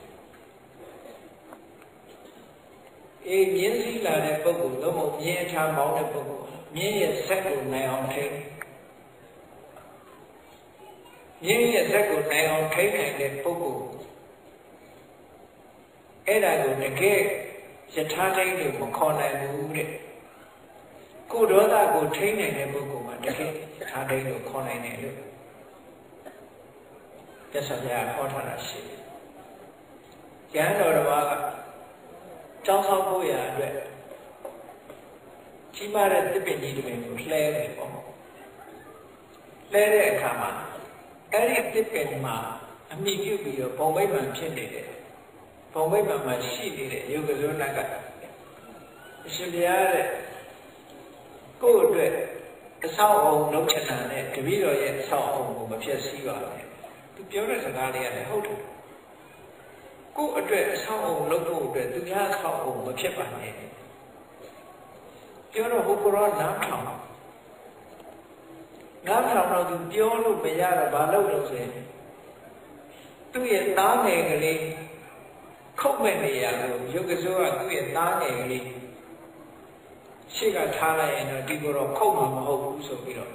အေးမြင်းစည်းလာတဲ့ပုဂ္ဂိုလ်တော့မဟုတ်မြင်းအထာမောင်းတဲ့ပုဂ္ဂိုလ်မြင်းရဲ့ဇက်ကိုနိုင်အောင်ထိန်းမြင်းရဲ့ဇက်ကိုနိုင်အောင်ထိန်းနိုင်တဲ့ပုဂ္ဂိုလ်အဲ့ဒါကိုတကယ်ယထာထိန်းလို့မခေါ်နိုင်ဘူးတဲ့ကိုဒေါသကိုထိန်းနိုင်တဲ့ပုဂ္ဂိုလ်မှာတကယ်ယထာထိန်းလို့ခေါ်နိုင်တယ်လို့သက်ဆိုင်ရာဟောထားတာရှိတယ်။ယဟန်တော်တစ်ပါးကကျောင်းဆောင်ဖို့ရအတွက်ကြီးမားတဲ့သစ်ပင်ကြီးတွေကိုလှဲတယ်ပေါ့လှဲတဲ့အခါမှာအဲ့ဒီသစ်ပင်မှာအမိပြုပြီးတော့ဘုံမိတ်မှန်ဖြစ်နေတယ်ဘုံမိတ်မှန်မှာရှိနေတဲ့ယုတ်ကဇုဏကအရှင်ဘုရားတဲ့ကိုယ့်အတွက်အဆောက်အအုံလုပ်ချင်တာနဲ့တပည့်တော်ရဲ့အဆောက်အအုံကိုမဖြစ်စည်းပါဘူးသူပြောတဲ့စကားလေးကလည်းဟုတ်တယ်ကိုယ့်အတွက်အဆောက်အအုံလုပ်ဖို့အတွက်သူများအဆောက်အအုံမဖြစ်ပါနဲ့ပြောတော့ဘုရားနားထောင်တော့သူပြောလို့မရတော့ဘာလုပ်လို့ဆိုရင်သူ့ရဲ့သားငယ်ကလေးခုတ်မဲ့နေရလို့ယုတ်ကစိုးကသူ့ရဲ့သားငယ်ကလေးရှေ့ကထားလိုက်ရင်တော့ဒီကိုတော့ခုတ်မှာမဟုတ်ဘူးဆိုပြီးတော့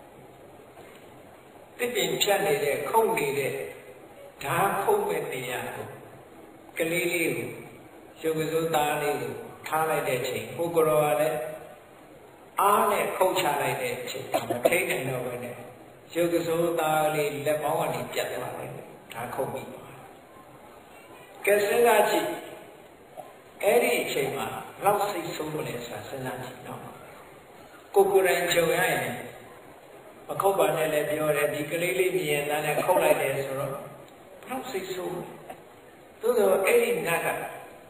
တစ်ပင်ဖြတ်နေတဲ့ခုတ်နေတဲ့ဓာတ်ခုတ်မဲ့နေရကိုကလေးလေးကိုယုတ်ကစိုးသားလေးကိုထားလိုက်တဲ့ချိန်ဘုကရောကလည်းအားနဲ့ခုတ်ချလိုက်တဲ့ချိန်မထိနိုင်တော့ဘဲနဲ့ယုတ်ကစိုးသားလေးလက်ပေါင်းကနေပြတ်သွားတယ်ဓာတ်ခုတ်ပြီးကဲစဉ်းစားကြည့်အဲ့ဒီအချိန်မှာလောက်စိတ်ဆိုးလို့လဲစဉ်းစားကြည့်နော်ကိုယ်တိုင်ကြုံရရင်မခုတ်ပါနဲ့လည်းပြောတယ်ဒီကလေးလေးမြင်တဲ့ခုတ်လိုက်တယ်ဆိုတော့ဘလောက်စိတ်ဆိုးသို့သောအဲ့ဒီနတ်က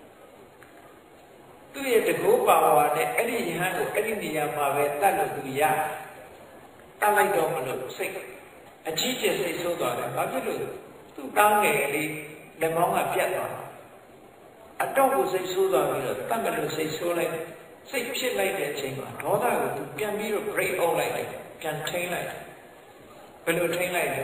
သူ့ရဲ့တကူပါဝါနဲ့အဲ့ဒီယဟန်ကိုအဲ့ဒီနေရာမှာပဲတတ်လို့သူရတတ်လိုက်တော့မလို့စိတ်အကြီးကျယ်စိတ်ဆိုးသွားတယ်ဘာဖြစ်လို့သူ့တောင်းငယ်လေးလက်မောင်းကပြတ်သွားတာအတော့ကိုစိတ်ဆိုးသွားပြီးတော့တတ်မလို့စိတ်ဆိုးလိုက်စိတ်ဖြစ်လိုက်တဲ့အချိန်မှာဒေါသကိုသူပြန်ပြီးတော့ break out လိုက်တယ်ပြန်ထိန်းလိုက်ဘယ်လိုထိန်းလိုက်လဲ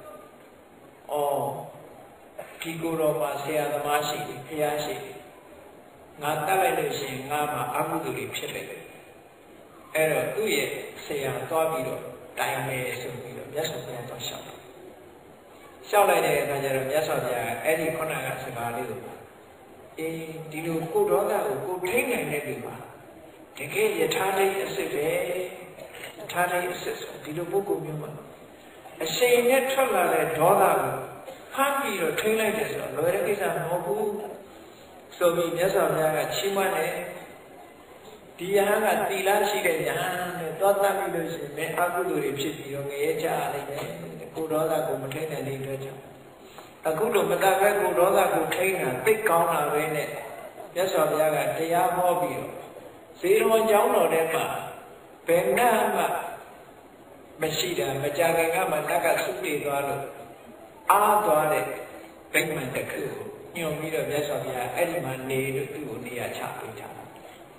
ဒီကိုယ်တော်မှာဆရာသမားရှိတယ်ဘုရားရှိတယ်ငါတတ်လိုက်လို့ရှိရင်ငါမှာအကုသိုလ်တွေဖြစ်လိုက်တယ်အဲ့တော့သူ့ရဲ့ဆရာသွားပြီးတော့တိုင်မယ်ဆိုပြီးတော့မြတ်စွာဘုရားသွားလျှောက်လိုက်တဲ့အခါကျတော့မြတ်စွာဘုရားအဲ့ဒီခုနကစကားလေးကိုဒီလိုကိုယ်တော်ကကိုထိန်းနိုင်တဲ့လူပါတကယ်ယထာတိအစစ်ပဲယထာတိအစစ်ဆိုဒီလိုပုဂ္ဂိုလ်မျိုးမှာအရှိန်နဲ့ထွက်လာတဲ့ဒေါသကိုဖမ်းပြီးတော့ထိန်းလိုက်တယ်ဆိုတော့လွယ်တဲ့ကိစ္စမဟုတ်ဘူးဆိုပြီးမြတ်စွာဘုရားကချီးမွမ်းတယ်ဒီယဟန်ကသီလရှိတဲ့ယဟန်နဲ့တောတတ်ပြီးလို့ရှိရင်အကုသိုလ်တွေဖြစ်ပြီးတော့ငရဲချလိုက်တယ်ကိုဒေါသကိုမထိန်းနိုင်တဲ့အတွက်ကြောင့်အခုလိုမတတ်ပဲကိုဒေါသကိုထိန်းတာသိကောင်းတာပဲနဲ့မြတ်စွာဘုရားကတရားဟောပြီးတော့ဇေရဝံကျောင်းတော်ထဲမှာဘယ်နှမှမရှိတာမကြခင်ကမှတက်ကဆုပြေသွားလို့အားသွားတဲ့ဗိမ္မာန်တစ်ခုကိုညွန်ပြီးတော့မြတ်စွာဘုရားအဲ့ဒီမှာနေလို့သူ့ကိုနေရာချပေးထားတာ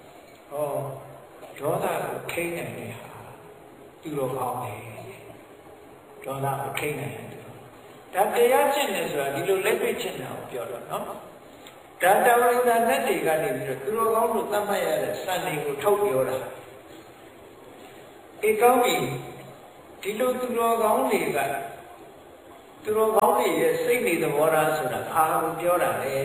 ဒေါသကိုထိန်းနိုင်တဲ့ဟာသူတော်ကောင်းတယ်ဒေါသကိုထိန်းနိုင်တယ်ဒါတရားကျင့်တယ်ဆိုတာဒီလိုလက်တွေ့ကျင့်တာကိုပြောတော့နော်ဒါတဝိဇ္ဇာနဲ့တွေကနေပြီးတော့သူတော်ကောင်းတို့သတ်မှတ်ရတဲ့စံတွေကိုထုတ်ပြောတာကောင်းပြီဒီလိုသူတော်ကောင်းတွေကသူတော်ကောင်းတွေရဲ့စိတ်နေသဘောထားဆိုတာအာရုံပြောတာလေ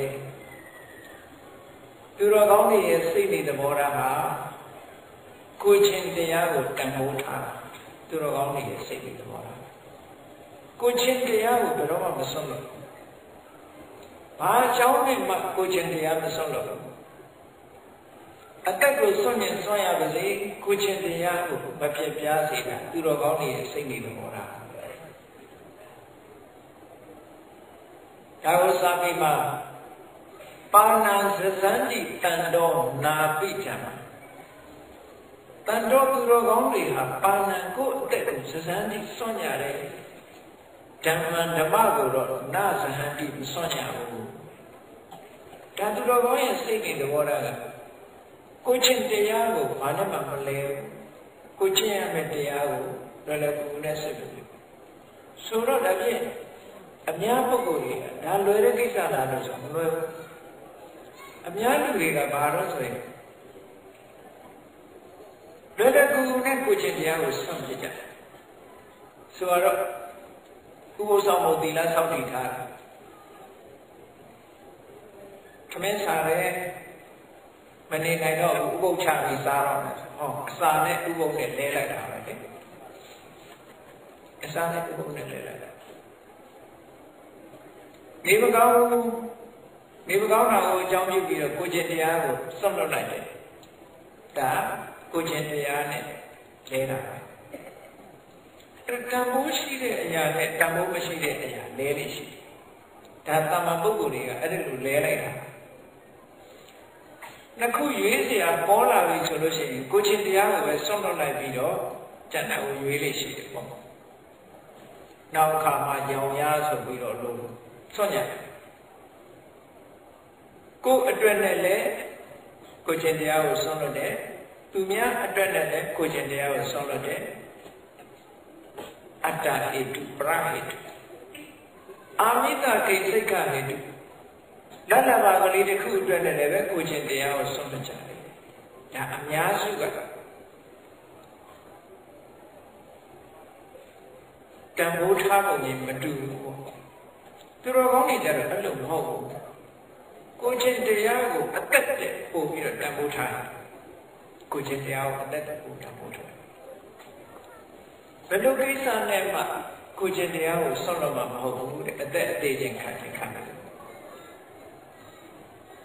သူတော်ကောင်းတွေရဲ့စိတ်နေသဘောထားဟာကိုယ်ချင်းတရားကိုတန်ဖိုးထားတာသူတော်ကောင်းတွေရဲ့စိတ်နေသဘောထားကိုယ်ချင်းတရားကိုဘယ်တော့မှမစွန့်လို့ဘာကြောင့်နဲ့မှကိုယ်ချင်းတရားမစွန့်လို့အတက်ကိုစွန့်ရင်စွန့်ရပါစေကိုယ်ချင်းတရားကိုမပြတ်ပြားစေတာသူတော်ကောင်းတွေရဲ့စိတ်နေသဘောထားဒါကိုစာပေမှာပါဏံဇဇန္တိတန်တော်နာပိဋံတန်တော်သူတော်ကောင်းတွေဟာပါဏံကိုအတက်ကိုဇဇန္တိစွန့်ကြတယ်ဓမ္မဓမ္မကိုတော့နာဇဟန္တိမစွန့်ကြဘူးဒါသူတော်ကောင်းရဲ့စိတ်တွေသဘောထားကကိုချင်းတရားကိုဘာနဲ့မှမလဲကိုချင်းရမယ့်တရားကိုလည်းလည်းကိုယ်နဲ့ဆက်ပြီးဆိုတော့ဒါဖြင့်အများပုဂ္ဂိုလ်တွေကဒါလွယ်တဲ့ကိစ္စလားလို့ဆိုမလွယ်ဘူးအများလူတွေကဘာလို့ဆိုရင်လွယ်တဲ့ကိုယ်နဲ့ကိုချင်းတရားကိုဆွန့်ပြကြတယ်ဆိုတော့ဥပုသ်ဆောင်မှုသီလဆောက်တည်ထားတယ်ခမင်းစားတဲ့မနေနိုင်တော့ဥပုသ်ချပြီးစားတော့မယ်အစာနဲ့ဥပုသ်နဲ့လဲလိုက်တာပဲလေအစာနဲ့ဥပုသ်နဲ့လဲလိုက်တာနေမကောင်းတာကိုအကြောင်းပြုပြီးတော့ကိုကျင့်တရားကိုစွန့်လွတ်လိုက်တယ်ဒါကိုကျင့်တရားနဲ့လဲတာပဲတန်ဖိုးရှိတဲ့အရာနဲ့တန်ဖိုးမရှိတဲ့အရာလဲနေရှိဒါသမ္မာပုဂ္ဂိုလ်တွေကအဲ့ဒီလိုလဲလိုက်တာနှစ်ခုရွေးเสียပေါ်လာပြီဆိုလို့ရှိရင်ကိုချင်းတရားကိုပဲစွန့်လွတ်လိုက်ပြီးတော့ကျန်တဲ့ကိုရွေးလေးရှိတယ်ပေါ့နောက်ခါမှရောင်ရဆိုပြီးတော့လို့စွန့်ကြတယ်ကိုယ်အတွက်နဲ့လည်းကိုချင်းတရားကိုစွန့်လွတ်တယ်သူများအတွက်နဲ့လည်းကိုချင်းတရားကိုစွန့်လွတ်တယ်အတ္တဟိတုပရဟိတုအာမိတကိစိတ်ခဟိတုလက်လဘာကလေးတစ်ခုအတွက်နဲ့လည်းပဲကိုချင်းတရားကိုစွန့်လွတ်ကြတယ်ဒါအများစုကတန်ဖိုးထားပုံကြီးမတူဘူးသူတော်ကောင်းတွေကြတော့အဲ့လိုမဟုတ်ဘူးကိုချင်းတရားကိုအသက်တဲ့ပို့ပြီးတော့တန်ဖိုးထားကိုချင်းတရားကိုအသက်တဲ့ပို့တန်ဖိုးထားဘယ်လိုကိစ္စနဲ့မှကိုချင်းတရားကိုစွန့်လွတ်မှာမဟုတ်ဘူးတဲ့အသက်အသေးချင်းခံတယ်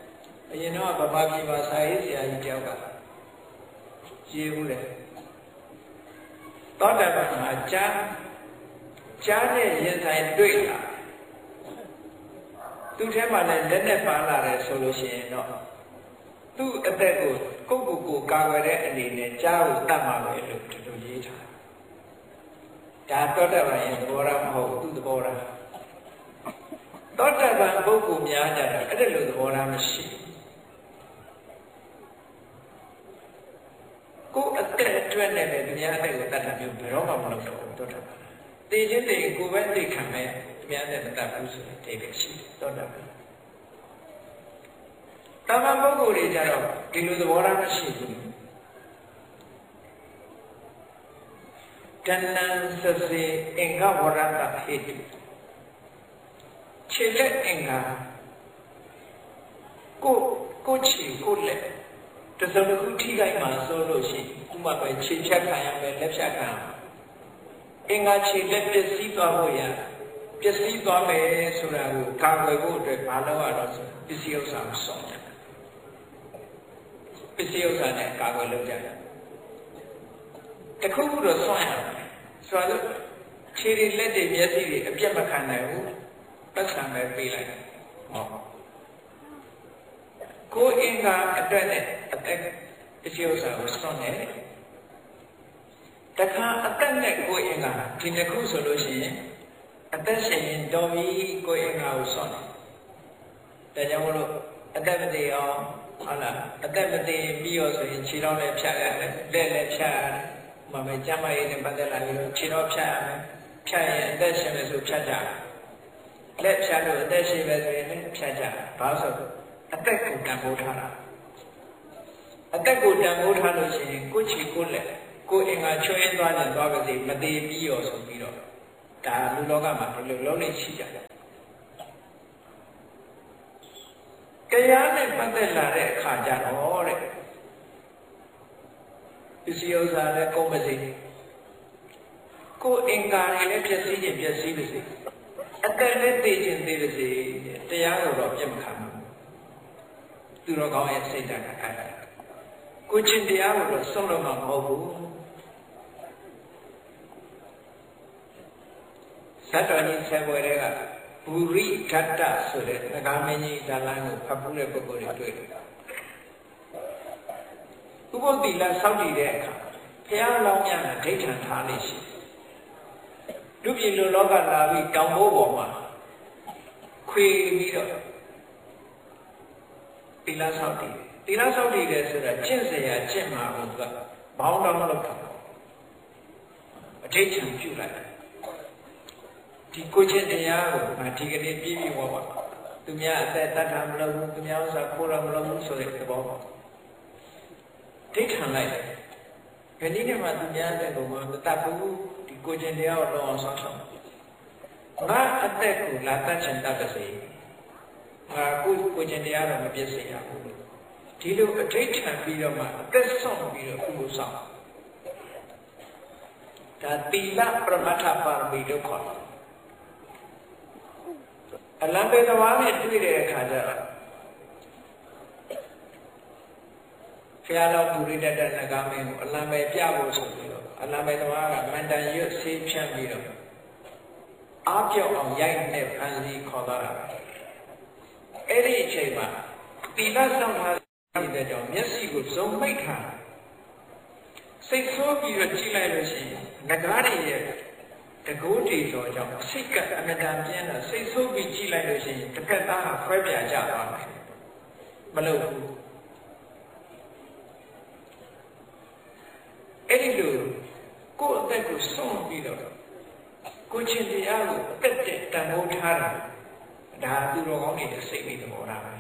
အရင်တော့ဗမာပြည်မှာစာရေးဆရာကြီးတယောက်ကရေးဘူးလေသောတာပန်မှာကြားနဲ့ရင်ဆိုင်တွေ့လာသူထဲမှာလည်းလက်နဲ့ပါလာတယ်ဆိုလို့ရှိရင်တော့သူ့အသက်ကိုကိုကာကွယ်တဲ့အနေနဲ့ကြားကိုတတ်မှာပဲလို့ဒီလိုရေးထားဒါသောတာပန်ရဲ့သဘောထားမဟုတ်သူ့သဘောထားသောတာပန်ပုဂ္ဂိုလ်များကြတာအဲ့ဒါလိုသဘောထားမရှိကိုအသက်အတွက်နဲ့ပဲသူများအသက်ကိုတတ်တာမျိုးဘယ်တော့မှမလုပ်တော့ဘူးသောတာပန်သိချင်းသိကိုပဲသိခံမယ်သူများနဲ့မတတ်ဘူးဆိုတဲ့အိဗယ်ရှိတယ်သောတာပန်တာမန်ပုဂ္ဂိုလ်တွေကြတော့ဒီလိုသဘောထားမရှိဘူးတဏ္ဏစစေအင်္ဂဝရတဟိတုခြေလက်အင်္ဂါကိုခြေကိုလက်တစုံတစ်ခုထိခိုက်မှဆိုလို့ရှိရင်ဥပမာပဲခြေဖြတ်ခံရမယ်လက်ဖြတ်ခံအင်္ဂါခြေလက်ပျက်စီးသွားဖို့ရပျက်စီးသွားမယ်ဆိုတာကိုကာကွယ်ဖို့အတွက်မလုပ်ရတော့ဆိုပစ္စည်းဥစ္စာကိုစောင့်ရပစ္စည်းဥစ္စာနဲ့ကာကွယ်လုပ်ကြတယ်တခုခုတော့စောင့်ရမယ်ဆိုတော့ခြေတွေလက်တွေမျက်စိတွေအပြတ်မခံနိုင်ဘူးပတ်စံပဲပေးလိုက်ဟောကိုအင်္ဂါအတွက်နဲ့အသက်ပစ္စည်းဥစ္စာကိုစောင့်နေတခါအသက်နဲ့ကိုအင်္ဂါဒီနှစ်ခုဆိုလို့ရှိရင်အသက်ရှင်ရင်တော်ပြီကိုအင်္ဂါကိုစောင့်တယ်ဒါကြောင့်မလို့အသက်မတည်အောင်ဟုတ်လားအသက်မတည်ပြီးရောဆိုရင်ခြေတော်လည်းဖြတ်ရတယ်လက်လည်းဖြတ်ရတယ်မမေကျမရေးနဲ့ပတ်သက်လာပြီးတော့ခြေတော်ဖြတ်ရမယ်ဖြတ်ရင်အသက်ရှင်မယ်ဆိုဖြတ်ကြတယ်လက်ဖြတ်လို့အသက်ရှင်မယ်ဆိုရင်ဖြတ်ကြတယ်ဘာလို့ဆိုအသက်ကိုတန်ဖိုးထားတာအသက်ကိုတန်ဖိုးထားလို့ရှိရင်ကိုယ်ချီကိုယ်လက်ကိုယ်အင်္ဂါချွေးသွားတယ်သွားပါစေမတည်ပြီးရောဆိုပြီးတော့ဒါလူလောကမှာဘယ်လိုလုံးနေရှိကြတယ်တရားနဲ့ပတ်သက်လာတဲ့အခါကျတော့တဲ့ပစ္စည်းဥစ္စာလည်းကုန်ပါစေကိုယ်အင်္ဂါတွေလည်းပျက်စီးခြင်းပျက်စီးပါစေအသက်လည်းသိခြင်းသိပါစေတရားတော့ပြတ်မခံဘူးသူတော်ကောင်းရဲ့စိတ်ဓာတ်ကအဲ့ဒါကိုချင်းတရားကိုတော့ဆုံးလို့မဟုတ်ဘူးသတ္တဝါကြီးဆယ်ပွဲတွေကဘူရိဓတ္တဆိုတဲ့ငကားမင်းကြီးဇာလန်းကိုဖတ်ဖူးတဲ့ပုဂ္ဂိုလ်တွေတွေ့တယ်ဥပုသ္တိလစောင့်တည်တဲ့အခါဘုရားလောင်းများနဲ့ဒိဋ္ဌံထားနေရှိလူပြည်လူလောကလာပြီးတောင်ဘိုးပေါ်မှာခွေပြီးတော့သီလစောင့်တည်သီလစောင့်တည်တယ်ဆိုတာကျင့်စရာကျင့်မှာကဘောင်းတော်မလို့ထားအဋ္ဌိချံပြုလိုက်ဒီကိုချင်းတရားကိုဒီကနေ့ပြည့်ပြည့်ဝဝသူများအသက်တတ်တာမလုပ်ဘူးသူများဥစ္စာခိုးတာမလုပ်ဘူးဆိုတဲ့သဘောပေါ့ဒိဋ္ဌံလိုက်တယ်ခဏနဲ့မှသူများအသက်ကိုမတတ်ဘူးဒီကိုချင်းတရားကိုလောအောင်ဆောင်းဆောင်ငါအသက်ကိုလာတတ်ချင်တတ်ပါစေငါကိုချင်းတရားတော့မပြည့်စုံရဘူးဒီလိုအဋ္ဌိချံပြီးတော့မှအသက်ဆုံးပြီးတော့ကုသိုလ်ဆောင်ဒါသီလပရမတ္ထပါရမီလို့ခေါ်တယ်အလံပေသမားနဲ့တွေ့တဲ့အခါကျတော့ဖျားတော်ပူရိတ္တနဂါမင်းကိုအလံပေပြဖို့ဆိုပြီးတော့အလံပေသမားကမန္တန်ရွတ်ဆေးဖြန့်ပြီးတော့အားပြော့အောင်ရိုက်နဲ့ဖန်စီခေါ်သွားတာအဲ့ဒီအချိန်မှာသီလဆောင်ထားတဲ့ကြောင့်မျက်စိကိုစုံမိတ်ထားစိတ်ဆိုးပြီးတော့ကြည့်လိုက်လို့ရှိရင်ငကားတွေရဲ့တကိုးတည်တော်ကြောင့်စိတ်ကအမြဲတမ်းပြင်းတာစိတ်ဆိုးပြီးကြည့်လိုက်လို့ရှိရင်တစ်ခါသားဟာခွဲပြာကြသွားတယ်မလုပ်ဘူးအဲ့ဒီလိုကိုယ့်အသက်ကိုဆုံးပြီးတော့ကိုချင်းတရားကိုအသက်တဲ့တန်ဖိုးထားတာဒါသူတော်ကောင်းတွေစိတ်နေသဘောထားပဲ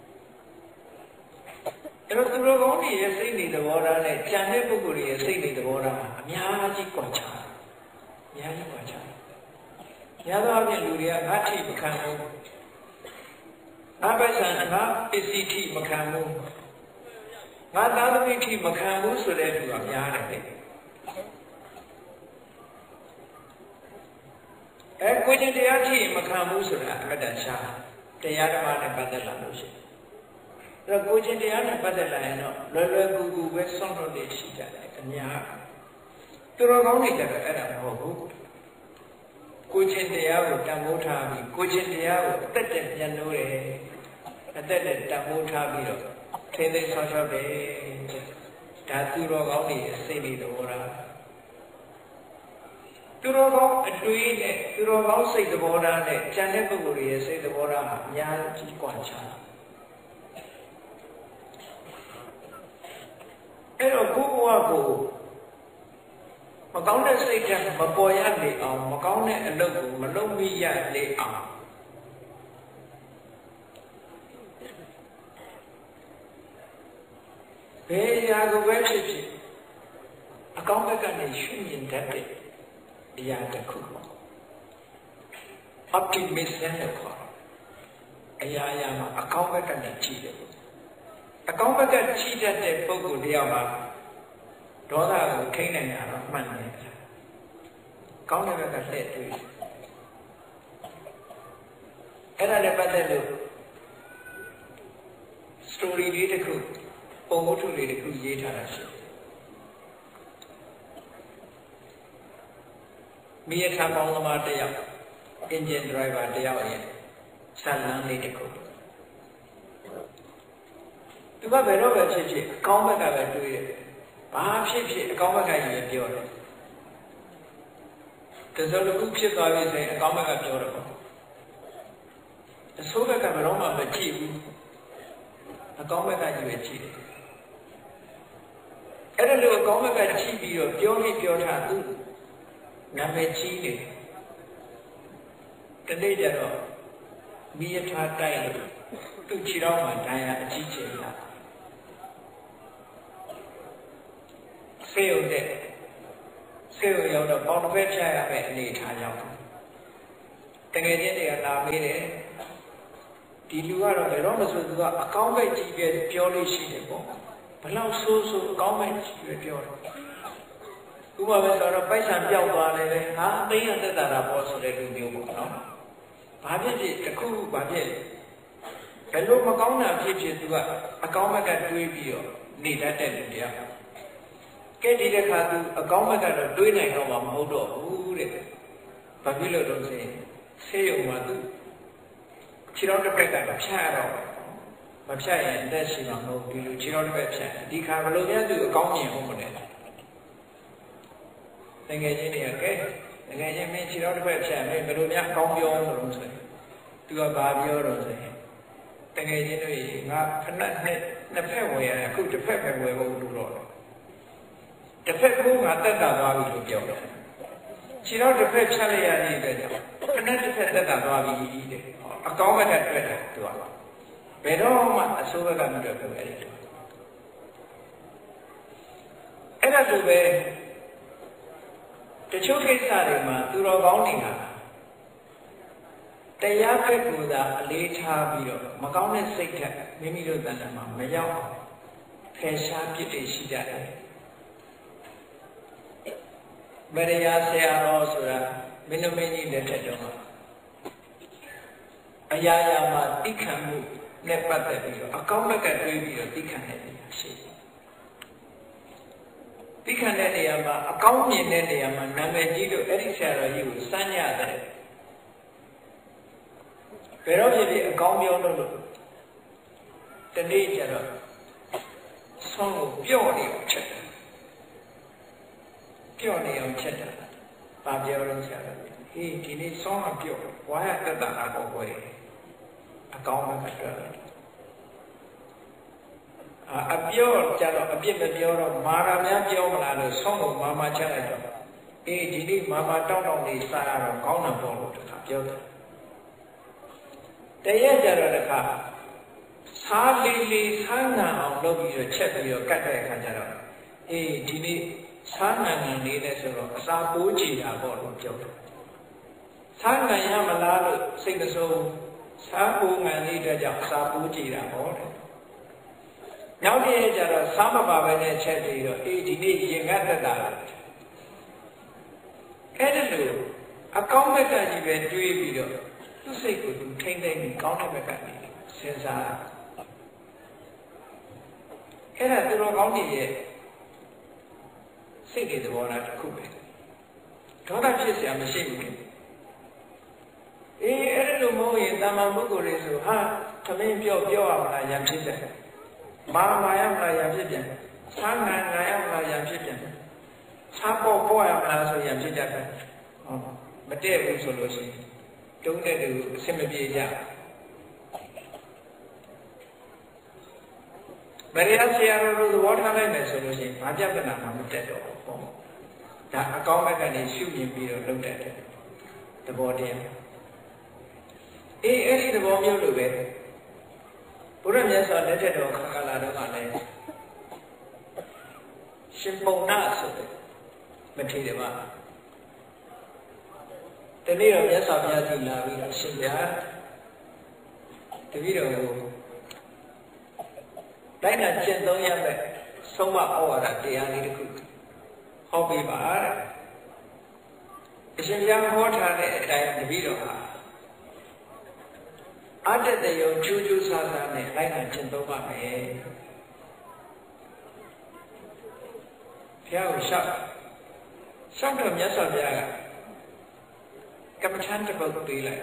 အဲ့တော့သူတော်ကောင်းတွေရဲ့စိတ်နေသဘောထားနဲ့ကြံတဲ့ပုဂ္ဂိုလ်တွေရဲ့စိတ်နေသဘောထားအများကြီးကွာခြားအများကြီးကွာခြားရသောအပြင်လူတွေကငါထိမခံဘူးငါပတ်စံငါပစ္စည်းထိမခံဘူးငါသားသမီးထိမခံဘူးဆိုတဲ့လူကများတယ်ကိုယ်တရားထိမခံဘူးဆိုတာအမှန်တန်ရှားတရားဓမ္မနဲ့ပတ်သက်လာလို့ရှိရင်အဲ့တော့ကိုယ်တရားနဲ့ပတ်သက်လာရင်တော့လွယ်လွယ်ကူကူပဲဆုံးလို့နေရှိကြတယ်အများသူတော်ကောင်းတွေလည်းအဲ့ဒါမဟုတ်ဘူးကိုချင်းတရားကိုတန်ဖိုးထားပြီးကိုချင်းတရားကိုအသက်တက်ပြန်လို့တယ်အသက်တက်တန်ဖိုးထားပြီးတော့ထိသိမ်းဆောင်ရှောက်တယ်ဒါသူတော်ကောင်းတွေစိတ်တွေသဘောထားသူတော်ကောင်းအတွေးနဲ့သူတော်ကောင်းစိတ်သဘောထားနဲ့ဉာဏ်တဲ့ပုဂ္ဂိုလ်ရဲ့စိတ်သဘောထားဟာအများကြီးကွာခြားအဲ့တော့ကိုယ့်ဘဝကိုမကောင်းတဲ့စိတ်ဓာတ်မပေါ်ရလေအောင်မကောင်းတဲ့အလုပ်ကိုမလုပ်မိရလေအောင်ဘယ်ရာကိုပဲဖြစ်ဖြစ်အကောင်းဘက်ကနေရှုမြင်တတ်တဲ့အရာတစ်ခုပေါ့ optimism လို့ခေါ်အရာမှာအကောင်းဘက်ကနေကြည့်တယ်အကောင်းဘက်ကကြည့်တတ်တဲ့ပုဂ္ဂိုလ်တယောက်မှာဒေါသကိုထိန်းနိုင်တာတော့မှန်တယ်ကောင်းတဲ့ဘက်ကလှည့်တွေ့အဲ့ဒါလည်းပတ်သက်လို့ story လေးတစ်ခုပုံဝတ္ထုလေးတစ်ခုရေးထားတာရှိတယ်မိရထားပေါင်းသမားတစ်ယောက် engine driver တစ်ယောက်ရဲ့ဇာတ်လမ်းလေးတစ်ခုသူကဘယ်တော့ပဲဖြစ်ဖြစ်အကောင်းဘက်ကပဲတွေးတယ်ဘာဖြစ်ဖြစ်အကောင်းဘက်ကကြီးပဲပြောတယ်တစလို့ဖြစ်သွားပြီဆိုရင်အကောင်းဘက်ကပြောတယ်ပေါ့အဆိုးဘက်ကဘယ်တော့မှမကြည့်ဘူးအကောင်းဘက်ကကြီးပဲကြည့်တယ်အဲ့ဒါလို့အကောင်းဘက်ကကြည့်ပြီးတော့ပြောထားသူနာမည်ကြီးတယ်တနေ့ကျတော့မိရထားတိုက်လို့သူ့ခြေထောက်မှာဒဏ်ရာအကြီးကျယ်လာဆေးရုံရောက်တော့ပေါင်တစ်ဖက်ချရမယ်အနေထားရောက်တကယ်ချင်းတွေကလာမေးတယ်ဒီလူကတော့ဘယ်တော့မှဆိုသူကအကောင်းပဲကြည့်ပြပြောလို့ရှိတယ်ပေါ့ဘလောက်ဆိုးအကောင်းပဲကြည့်ပြပြောတယ်ဥပမာပဲဆိုတော့ပိုက်ဆံပြောက်သွားတယ်ဟာသိရသက်တာပေါ့ဆိုတဲ့လူမျိုးပေါ့နော်ဘာဖြစ်ဖြစ်တစ်ခုဘာဖြစ်ဘယ်လိုမကောင်းတာဖြစ်ဖြစ်သူကအကောင်းဘက်ကတွေးပြီးတော့နေတတ်တဲ့လူတရားကဲဒီတစ်ခါသူအကောင်းဘက်ကတော့တွေးနိုင်တော့မှမဟုတ်တော့ဘူးတဲ့ဘာဖြစ်လို့တော့ဆိုရင်ဆေးရုံမှာသူခြေတော်တစ်ဖက်ကဖြတ်ရတော့မဖြတ်ရင်တက်ရှိမှာမဟုတ်ဘူးခြေတော်တစ်ဖက်ဖြတ်ဒီခါဘယ်လိုများသူအကောင်းမြင်ဟုတ်မလဲတကယ်ချင်းတွေကကဲတကယ်ချင်းမင်းခြေတော်တစ်ဖက်ဖြတ်မင်းဘယ်လိုများကောင်းပြောလို့ဆိုရင်သူကဘာပြောတော့ဆိုရင်တကယ်ချင်းတွေငါဖက်နှစ်ဖက်ဝယ်ရအခုတစ်ဖက်ပဲဝယ်ဖို့လို့တော့တစ်ဖက်ကငါတက်တာသွားပြီလို့ပြောတယ်ခြေတော်တစ်ဖက်ဖြတ်လိုက်ရတဲ့အတွက်ကြောင့်ခဏတစ်ဖက်တက်တာသွားပြီတဲ့အကောင်းဘက်ကတွေ့တယ်သူကဘယ်တော့မှအဆိုးဘက်ကမတွေ့ဘူးအဲ့ဒါဆိုပဲတချို့ကိစ္စတွေမှာသူတော်ကောင်းတွေကတရားဘက်ကိုသာအလေးထားပြီးတော့မကောင်းတဲ့စိတ်ဓာတ်မိမိတို့တဏ္ဍာမှာမရောက်အောင်ဖယ်ရှားပြစ်တွေရှိကြတယ်မရယာဆရာတော်ဆိုတာမင်းတို့မင်းကြီးလက်ထက်တော့အရာရာမှာတိခံမှုနဲ့ပတ်သက်ပြီးတော့အကောင်းဘက်ကတွေးပြီးတော့တိခံတဲ့နေရာရှိတယ်တိခံတဲ့နေရာမှာအကောင်းမြင်တဲ့နေရာမှာနာမည်ကြီးလို့အဲ့ဒီဆရာတော်ကြီးကိုစမ်းကြတယ်ဘယ်တော့ဖြစ်ဖြစ်အကောင်းပြောလို့တနေ့ကျတော့ဆုံးကိုပြော့နေအောင်ချက်တယ်ပြော့နေအောင်ချက်တာဘာပြောလို့ဆရာတော်ဟေးဒီနေ့ဆုံးအောင်ပြော့ဝါရတက်တာတော့ကိုယ်အကောင်းမှမတွေ့ဘူးအပြောကြတော့အပြစ်မပြောတော့မာရများပြောမလားလို့ဆုံးကိုမာမချက်လိုက်တော့အေးဒီနေ့မာမတောင်းနေစားရတော့ကောင်းတာပေါ့လို့တခါပြောတယ်တရက်ကြတော့တခါစားလေးဆန်းငံအောင်လုပ်ပြီးတော့ချက်ပြီးတော့ကတ်တဲ့အခါကျတော့အေးဒီနေ့ဆန်းငံလေးနဲ့ဆိုတော့အစာပိုးကြည်တာပေါ့လို့ပြောတယ်ဆန်းငံရမလားလို့စိတ်မဆိုးစားပိုးငံလေးတဲ့ကြောင့်အစာပိုးကြည်တာပေါ့တဲ့နောက်တစ်ရက်ကျတော့စားမပါပဲနဲ့ချက်ပြီးတော့အေးဒီနေ့ရင်ငတ်တက်တာအဲ့ဒါလို့အကောင်းဘက်ကကြီးပဲတွေးပြီးတော့သူ့စိတ်ကိုသူထိမ့်သိမ့်ပြီးကောင်းတဲ့ဘက်ကနေစဉ်းစားအဲ့ဒါသူတော်ကောင်းတွေရဲ့စိတ်တွေသဘောထားတစ်ခုပဲဒေါသဖြစ်เสียမရှိဘူးလေအဲ့လိုမဟုတ်ရင်တာမန်ပုဂ္ဂိုလ်တွေဆိုဟာသမင်းပြောရမလားရံဖြစ်တယ်မာရမလားရံဖြစ်ပြန်ဆန်းငံရမလားရံဖြစ်ပြန်စားပေါ်ရမလားဆိုရံဖြစ်တတ်တယ်မတည့်ဘူးဆိုလို့ရှိရင်တုံးတဲ့သူအဆင်မပြေကြမရိယဆရာတို့သဘောထားလိုက်မယ်ဆိုလို့ရှိရင်ဘာပြဿနာမှမတက်တော့ဘူးပေါ့ဒါအကောင်းဘက်ကနေရှုမြင်ပြီးတော့လုပ်တတ်တယ်သဘောတရားအဲ့ဒီသဘောမျိုးလိုပဲဘုရားမြတ်စွာလက်ထက်တော်ခါကာလတော့ကလည်းရှင်ပုံနာဆိုတဲ့မထေရပါတနေ့တော့မြတ်စွာဘုရားကြီးလာပြီးတော့ရှင်ဗျာတပည့်တော်ကိုတိုင်းတာကျင့်သုံးရမယ်ဆုံးမဩဝါဒတရားလေးတစ်ခုဟောပေးပါတဲ့အရှင်ဘုရားဟောထားတဲ့အတိုင်းတပည့်တော်ဟာအတ္တတယုံကျူးကျူးဆာဆာနဲ့လိုက်တာကျင့်သုံးပါမယ်ဘုရားကိုရှောက်တော့မြတ်စွာဘုရားကကမ္မထံတစ်ပုဒ်ပေးလိုက်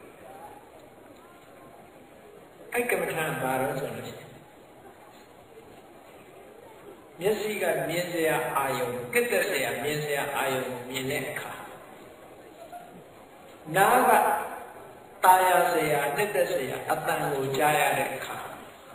အဲ့ကမ္မထံဘာလို့ဆိုလို့မျက်စိကမြင်စရာအာယုံကစ်သက်စရာမြင်စရာအာယုံကိုမြင်တဲ့အခါနားကตายစရာနှစ်သက်စရာအတန်ကိုကြားရတဲ့အခါ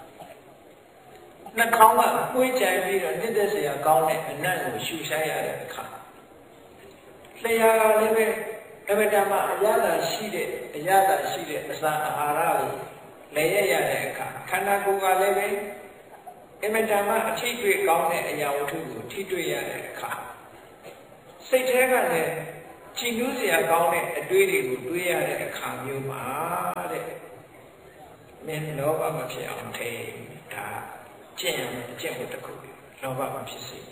နှာခေါင်းကကိုယ်ကြိုင်ပြီးတော့နှစ်သက်စရာကောင်းတဲ့အနံ့ကိုရှူဆိုင်ရတဲ့အခါလျှာကလည်းပဲအမတမအရသာရှိတဲ့အစာအာဟာရကိုလည်းရတဲ့အခါခန္ဓာကိုယ်ကလည်းပဲအမတမအထိတွေ့ကောင်းတဲ့အရာဝတ္ထုကိုထိတွေ့ရတဲ့အခါစိတ်ထဲကလည်းကြည်နူးစရာကောင်းတဲ့အတွေးတွေကိုတွေးရတဲ့အခါမျိုးပါတဲ့မင်းလောဘမဖြစ်အောင်ထိဒါကျင့်ရမယ်အကျင့်ကိုတစ်ခုလောဘမဖြစ်စေ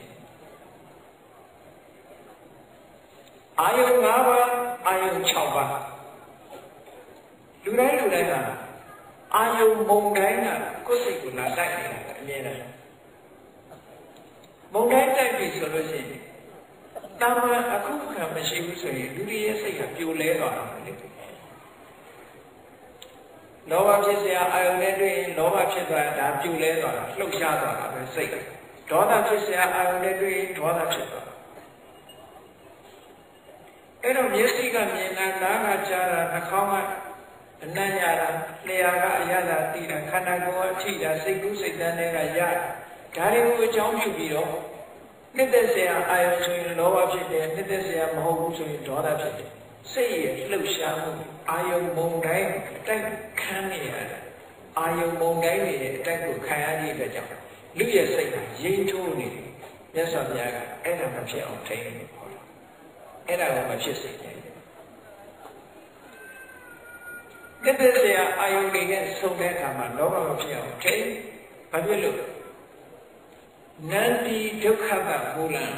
အာယုံ၅ပါးအာယုံ6ပါးလူတိုင်းကအာယုံမုံတိုင်းကကိုယ်စိတ်ကိုလာတိုက်နေတာအမြဲတမ်းမုံတိုင်းတိုက်ပြီဆိုလို့ရှိရင်တာမန်အခုခံမရှိဘူးဆိုရင်လူတွေရဲ့စိတ်ကပြိုလဲသွားတာလေလောဘဖြစ်စရာအာယုံနဲ့တွေ့ရင်လောဘဖြစ်သွားတာပြိုလဲသွားတာလှုပ်ရှားသွားတာပဲစိတ်ဒေါသဖြစ်စရာအာယုံနဲ့တွေ့ရင်ဒေါသဖြစ်သွားအဲ့တော့မျက်စိကမြင်တာနားကကြားတာနှာခေါင်းကအနံ့ရတာလျှာကအရသာသိတာခန္ဓာကိုယ်ကအထိတာစိတ်ကူးစိတ်တန်းတွေကရဒါတွေကိုအကြောင်းပြုပြီးတော့နှစ်သက်စရာအာယုံဆိုရင်လောဘဖြစ်တယ်နှစ်သက်စရာမဟုတ်ဘူးဆိုရင်ဒေါသဖြစ်တယ်စိတ်ရဲ့လှုပ်ရှားမှုအာယုံမုံတိုင်းအတိုက်ခံနေရတယ်အာယုံမုံတိုင်းရဲ့အတိုက်ကိုခံရတဲ့အတွက်ကြောင့်လူရဲ့စိတ်ကရိမ့်ထိုးနေတယ်မြတ်စွာဘုရားကအဲ့ဒါမဖြစ်အောင်ထိန်းနေတယ်အဲ့ဒါကိုမဖြစ်စေနဲ့ကတည်းကအာယုန်တွေနဲ့ဆုံတဲ့အခါမှာလောဘမဖြစ်အောင်ထိန်းဘာဖြစ်လို့နန္ဒီဒုက္ခကမူလံ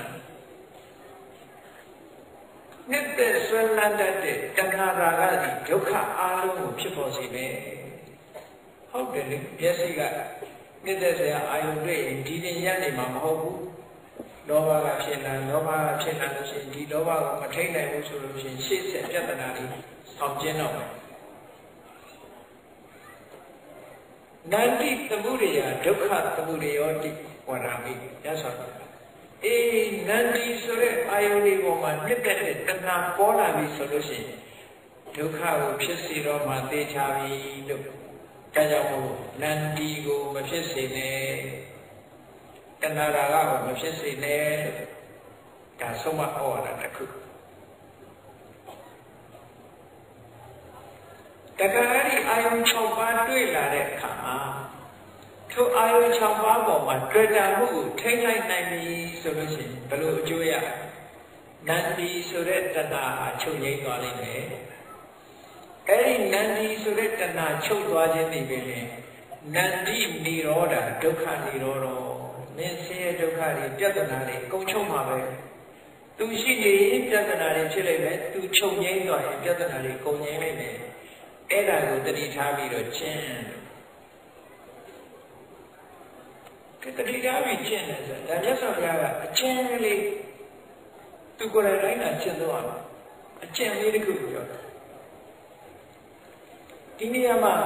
နှစ်သက်ဆွဲလန်းတတ်တဲ့တဏှာရာဂသည်ဒုက္ခအလုံးကိုဖြစ်ပေါ်စေမယ်ဟုတ်တယ်လေမျက်စိကနှစ်သက်စရာအာယုန်တွေဒီတင်ရနေမှာမဟုတ်ဘူးလောဘကဖြစ်လာလို့ရှိရင်ဒီလောဘကိုမထိန်နိုင်ဘူးဆိုလို့ရှိရင်ရှေ့ဆက်ပြဿနာတွေဆောင်ကျင်းတော့မယ်နန္တိသမှုရိယဒုက္ခသမှုရိယောတိဝရမိရသော်နန္တိဆိုတဲ့အာယုန်ဒီပေါ်မှာမြစ်တဲ့တဏှာပေါ်လာပြီဆိုလို့ရှိရင်ဒုက္ခကိုဖြစ်စေတော့မှသိချပြီလို့ဒါကြောင့်မို့နန္တိကိုမဖြစ်စေနဲ့တဏှာရာဂကိုမဖြစ်စေနဲ့ဒါဆုံးမဩဝါဒတစ်ခုတခါဒီအာယုံ6ပါးတွေ့လာတဲ့အခါမှာထိုအာယုံ6ပါးပေါ်မှာတွေ့တာမှုကိုထိန်းလိုက်နိုင်ပြီဆိုလို့ရှိရင်ဘယ်လိုအကျိုးရနန္ဒီဆိုတဲ့တဏှာချုပ်ငြိမ်းသွားလိမ့်မယ်အဲ့ဒီနန္ဒီဆိုတဲ့တဏှာချုပ်သွားခြင်းဒီပဲလေနန္ဒီនិရောဓဒုက္ခនិရောဓမင်းဆင်းရဲဒုက္ခတွေပြဿနာတွေကုန်ချုပ်မှာပဲသူရှိနေပြဿနာတွေဖြစ်လိမ့်မယ်သူချုပ်ငြိမ်းသွားရင်ပြဿနာတွေကုန်ငြိမ်းလိမ့်မယ်အဲ့ဒါကိုတတိထားပြီးတော့ကျင့်တတိထားပြီးကျင့်တယ်ဆိုတာဒါမြတ်စွာဘုရားကအကျဉ်းလေးသူကိုယ်တိုင်တိုင်းတာကျင့်သွားမှာအကျင့်လေးတစ်ခုပြောတာဒီနေရာမှာ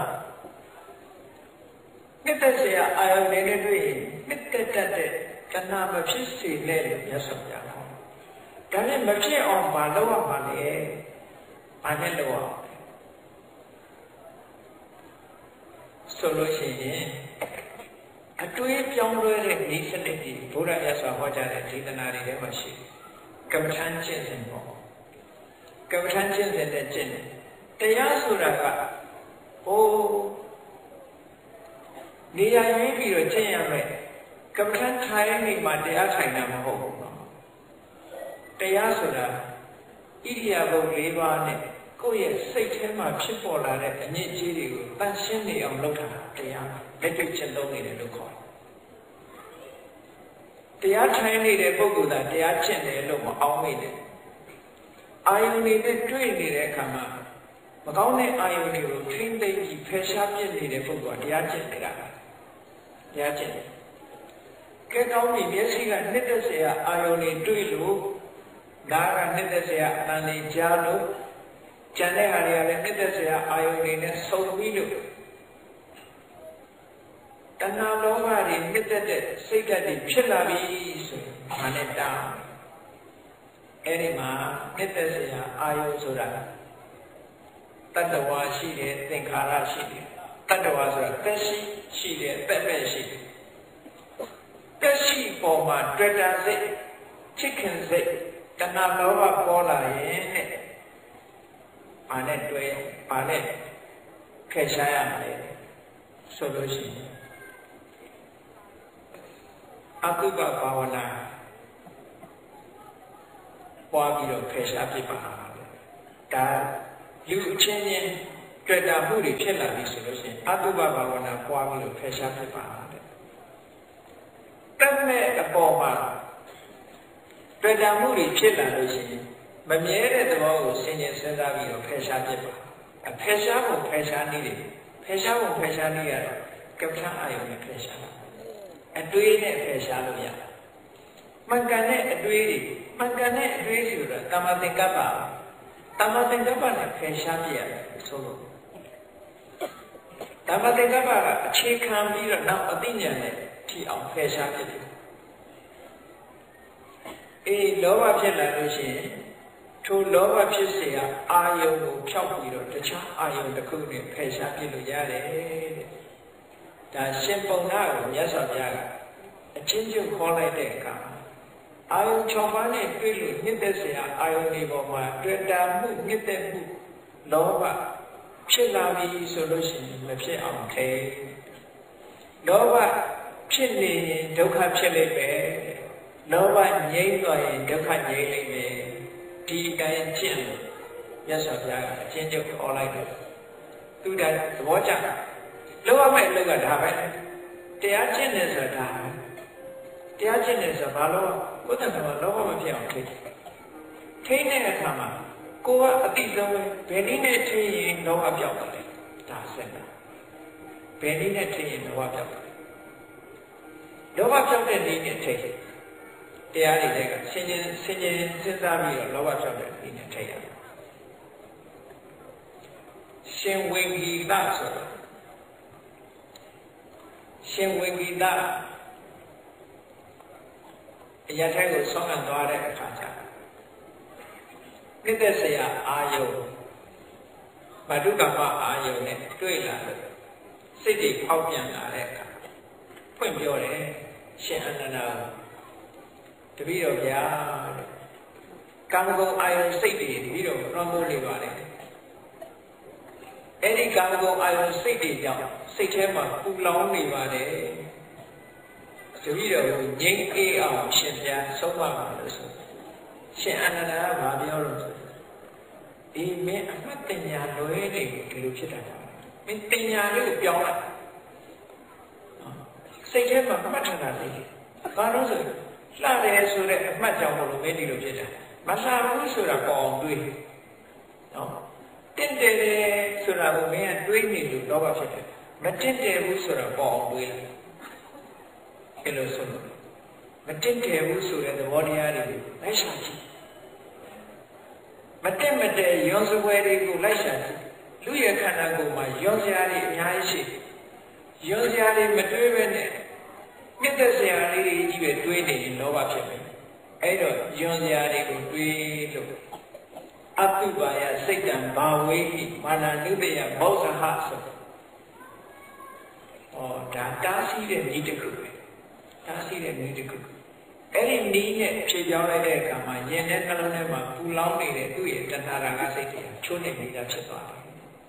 နှစ်သက်เสียအာယုန်နဲ့တွေ့ရင်နှစ်သက်တတ်တဲ့တဏှာမဖြစ်စေနဲ့လို့မြတ်စွာဘုရားဟောဒါနဲ့မဖြစ်အောင်မလုပ်ရမှာလေဘာနဲ့လုပ်ရအောင်ဆိုလို့ရှိရင်အတွေးပြောင်းလဲတဲ့ဤစနစ်ကြီးဘုရားမြတ်စွာဟောကြားတဲ့ဒေသနာတွေထဲမှာရှိကမ္မထမ်းကျင့်စဉ်ပေါ့ကမ္မထမ်းကျင့်စဉ်တဲ့ကျင့်တယ်တရားဆိုတာကဟိုနေရာရင်းပြီးတော့ကျင့်ရမယ်ကမ္မထမ်းထိုင်နေမှာတရားထိုင်တာမဟုတ်ဘူးနော်တရားဆိုတာဣရိယာပုတ်၄ပါးနဲ့ကိုယ့်ရဲ့စိတ်ထဲမှာဖြစ်ပေါ်လာတဲ့အညစ်အကြေးတွေကိုတန်ရှင်းနေအောင်လုပ်တာတရားလက်တွေ့ချက်လုံးနေတယ်လို့ခေါ်တယ်တရားထိုင်နေတဲ့ပုဂ္ဂိုလ်ကတရားကျင့်တယ်လို့မအောင်မိတယ်အာယုန်တွေနဲ့တွေ့နေတဲ့အခါမှာမကောင်းတဲ့အာယုန်တွေကိုထိမ့်သိမ့်ပြီးဖယ်ရှားပြစ်နေတဲ့ပုဂ္ဂိုလ်ကတရားကျင့်နေတာတရားကျင့်တယ်ကဲကောင်းပြီမျက်စိကနှစ်သက်เสียအာယုန်တွေတွေ့လို့ဒါကနှစ်သက်เสียအတန်တွေကြားလို့ကျန်တဲ့ဟာတွေကလည်းနှစ်သက်เสียအာယုန်တွေနဲ့ဆုံပြီးလို့တဏှာလောဘတွေနှစ်သက်တဲ့စိတ်ဓာတ်တွေဖြစ်လာပြီဆိုရင်ဘာနဲ့တောင်းအဲ့ဒီမှာနှစ်သက်เสียအာယုန်ဆိုတာတတ္တဝါရှိတယ်သင်္ခါရရှိတယ်တတ္တဝါဆိုတာသက်ရှိတယ်သက်ပဲ့ရှိတယ်သက်ရှိပေါ်မှာတွေ့တာစိတ်ချစ်ခင်စိတ်တဏှာလောဘပေါ်လာရင်တဲ့ဘာနဲ့တွဲဘာနဲ့ဖယ်ရှားရမလဲဆိုလို့ရှိရင်အကုပဘာဝနာပွားပြီးတော့ဖယ်ရှားပြပါဒါလူအချင်းချင်းတွေ့တာမှုတွေဖြစ်လာပြီဆိုလို့ရှိရင်အတုပဘာဝနာပွားပြီးတော့ဖယ်ရှားဖြစ်ပါတဲ့တမဲ့အပေါ်မှာတွေ့တာမှုတွေဖြစ်လာလို့ရှိရင်မမြဲတဲ့သဘောကိုစဉ်းကျင်စဉ်းစားပြီးတော့ဖယ်ရှားဖြစ်ပါဖယ်ရှားဖို့ဖယ်ရှားနည်းတွေဖယ်ရှားဖို့ဖယ်ရှားနည်းရတော့ကပ္ပထအာယုနဲ့ဖယ်ရှားတာအတွေးနဲ့ဖယ်ရှားလို့ရတယ်မှန်ကန်တဲ့အတွေးတွေမှန်ကန်တဲ့အတွေးဆိုတာကာမသင်္ကပ္ပတမ္မာသင်္ကပ္ပနဲ့ဖယ်ရှားပြရတယ်ဆိုလို့တမ္မာသင်္ကပ္ပကအခြေခံပြီးတော့နောက်အသိဉာဏ်နဲ့ထိအောင်ဖယ်ရှားပြတယ်အေးလောဘဖြစ်လာလို့ရှိရင်ထိုလောဘဖြစ်เสียအာယုံကိုဖြောက်ပြီးတော့တခြားအာယုံတစ်ခုနဲ့ဖယ်ရှားပြလို့ရတယ်တဲ့ဒါရှင်ပုံနာကိုမြတ်စွာဘုရားကအချင်းချင်းခေါ်လိုက်တဲ့အခါအာယုံ6ပါးနဲ့တွေ့လို့နှစ်သက်เสียအာယုံဒီပေါ်မှာတွေ့တာမှုနှစ်သက်မှုလောဘဖြစ်လာပြီဆိုလို့ရှိရင်မဖြစ်အောင်ခဲလောဘဖြစ်နေရင်ဒုက္ခဖြစ်လိမ့်မယ်လောဘငြိမ်းသွားရင်ဒုက္ခငြိမ်းလိမ့်မယ်ဒီတိုင်းကျင့်လို့မြတ်စွာဘုရားကအချင်းချင်းခေါ်လိုက်တယ်သူတိုင်းသဘောကျတာလောဘမဲ့လောကဒါပဲတရားကျင့်နေဆိုတာတရားကျင့်နေဆိုဘာလို့ကိုယ်တည်းကလောဘမဖြစ်အောင်ထိတဲ့အခါမှာကိုကအတိဆုံးပဲဘယ်နည်းနဲ့ထိရင်လောဘပြောက်တယ်ဒါဆက်တာဘယ်နည်းနဲ့ထိရင်လောဘပြောက်တယ်လောဘပြောက်တဲ့နည်းနဲ့ထိတရားတွေကဆင်ခြင်စဉ်းစားပြီးတော့လောဘပြောက်တဲ့နည်းနဲ့ထိရတယ်ရှင်ဝိဂီတဆိုတာရှင်ဝိဂီတအရာတိုင်းကိုဆောင်းခံသွားတဲ့အခါကျနှစ်သက်เสียအာယုံဗဒုကမ္မအာယုံနဲ့တွေ့လာလို့စိတ်တွေဖောက်ပြန်လာတဲ့အခါဖွင့်ပြောတယ်ရှင်အနန္ဒာတပည့်တော်ဗျာကာမဂုဏ်အာယုံစိတ်တွေတပည့်တော်လွှမ်းမိုးနေပါတယ်အဲ့ဒီကာမဂုဏ်အာယုံစိတ်တွေကြောင့်စိတ်ထဲမှာပူလောင်နေပါတယ်တပည့်တော်ကိုငြိမ်းအေးအောင်ရှင်ဘုရားဆုံးမပါလို့ဆိုရှင်အနန္ဒာကဘာပြောလို့ဒီမင်းအမှတ်တင်ညာလွဲနေဒီလိုဖြစ်တာမင်းတင်ညာလေးကိုပြောင်းလိုက်စိတ်ထဲမှာမှတ်ထားတာလေဘာလို့ဆိုလှတယ်ဆိုတဲ့အမှတ်ကြောင့်မလို့မင်းဒီလိုဖြစ်တာမလှဘူးဆိုတာပေါ်အောင်တွေးနော်တင့်တယ်ဆိုတာကိုမင်းကတွေးနေလို့လောဘဖြစ်တယ်မတင့်တယ်ဘူးဆိုတာပေါ်အောင်တွေးလိုက်အဲ့လိုဆိုလို့မတင့်တယ်ဘူးဆိုတဲ့သဘောတရားတွေလိုက်ရှာကြည့်တက်မတဲ့ရွန်စပွဲတွေကိုလိုက်ရှာကြည့်လူရဲ့ခန္ဓာကိုယ်မှာရွန်စရာတွေအများကြီးရှိရွန်စရာတွေမတွေးပဲနဲ့မြတ်တဲ့စရာလေးတွေကြီးပဲတွေးနေရင်လောဘဖြစ်မယ်အဲ့တော့ယွန်စရာတွေကိုတွေးလို့အတုပါယစိတ်တံဘာဝေဟိမာနနုတယမောဇဟဆိုဒါတားဆီးတဲ့ဤတစ်ခုပဲတားဆီးတဲ့ဤတစ်ခုအဲ့ဒီနည်းနဲ့ဖြေပြောင်းလိုက်တဲ့အခါမှာယင်တဲ့နှလုံးထဲမှာပူလောင်နေတဲ့သူ့ရဲ့တဏှာရာဂစိတ်တွေချိုးနေနေတာဖြစ်သွားတယ်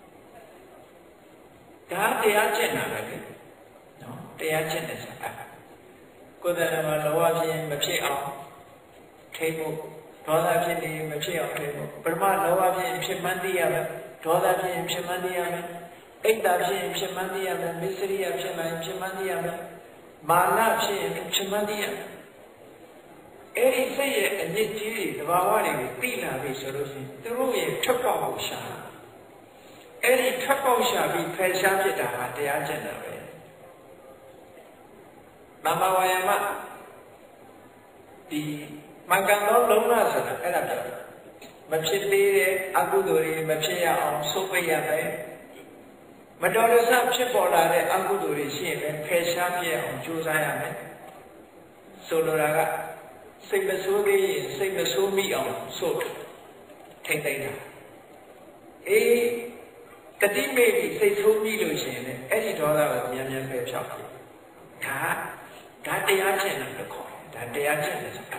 ဒါတရားကျင့်တာပဲလေနော်တရားကျင့်တဲ့ဆိုတာကိုယ်တည်းမှာလောဘဖြစ်မဖြစ်အောင်ထိဖို့ဒေါသဖြစ်နေမဖြစ်အောင်ထိဖို့ပရမလောဘဖြစ်ဖြစ်မှန်းသိရမယ်ဒေါသဖြစ်ဖြစ်မှန်းသိရမယ်အိတ်တာဖြစ်ဖြစ်မှန်းသိရမယ်မစ္စရိယဖြစ်မှန်းဖြစ်မှန်းသိရမယ်မာနဖြစ်ဖြစ်မှန်းသိရမယ်အဲ့ဒီစိတ်ရဲ့အညစ်အကြေးတွေသဘာဝတွေကိုသိလာပြီဆိုလို့ရှိရင်သူတို့ရဲ့ထွက်ပေါက်ကိုရှာအဲ့ဒီထွက်ပေါက်ရှာပြီးဖယ်ရှားဖြစ်တာဟာတရားကျင့်တာပဲမမဝါယမဒီမကံသောလုံးလာဆိုတာအဲ့ဒါပြောတာမဖြစ်သေးတဲ့အကုသိုလ်တွေမဖြစ်ရအောင်စိုးပိတ်ရမယ်မတော်တဆဖြစ်ပေါ်လာတဲ့အကုသိုလ်တွေရှိရင်လည်းဖယ်ရှားပြအောင်ကြိုးစားရမယ်ဆိုလိုတာကစိတ်မဆိုးသေးရင်စိတ်မဆိုးမိအောင်ဆို့ထိမ့်သိမ့်တာအေးတတိမေတိစိတ်ဆိုးမိလို့ရှိရင်လည်းအဲ့ဒီဒေါသကိုမြန်မြန်ဖယ်ဖြောက်တယ်ဒါတရားကျင့်တယ်လို့ခေါ်တယ်ဒါတရားကျင့်တယ်ဆိုတာ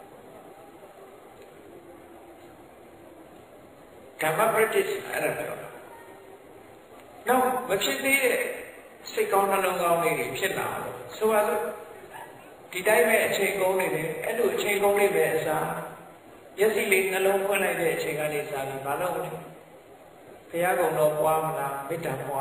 ဓမ္မပဋိစ္စအဲ့ဒါပြောတာနောက်မဖြစ်သေးတဲ့စိတ်ကောင်းနှလုံးကောင်းလေးတွေဖြစ်လာတော့ဆိုပါစို့ဒီတိုင်းပဲအချိန်ကုန်နေတယ်အဲ့လိုအချိန်ကုန်လေးပဲအစားမျက်စိလေးနှလုံးဖွင့်လိုက်တဲ့အချိန်ကနေစပြီးမလုပ်ဘူးဘုရားကုံတော်ပွားမလားမေတ္တာပွား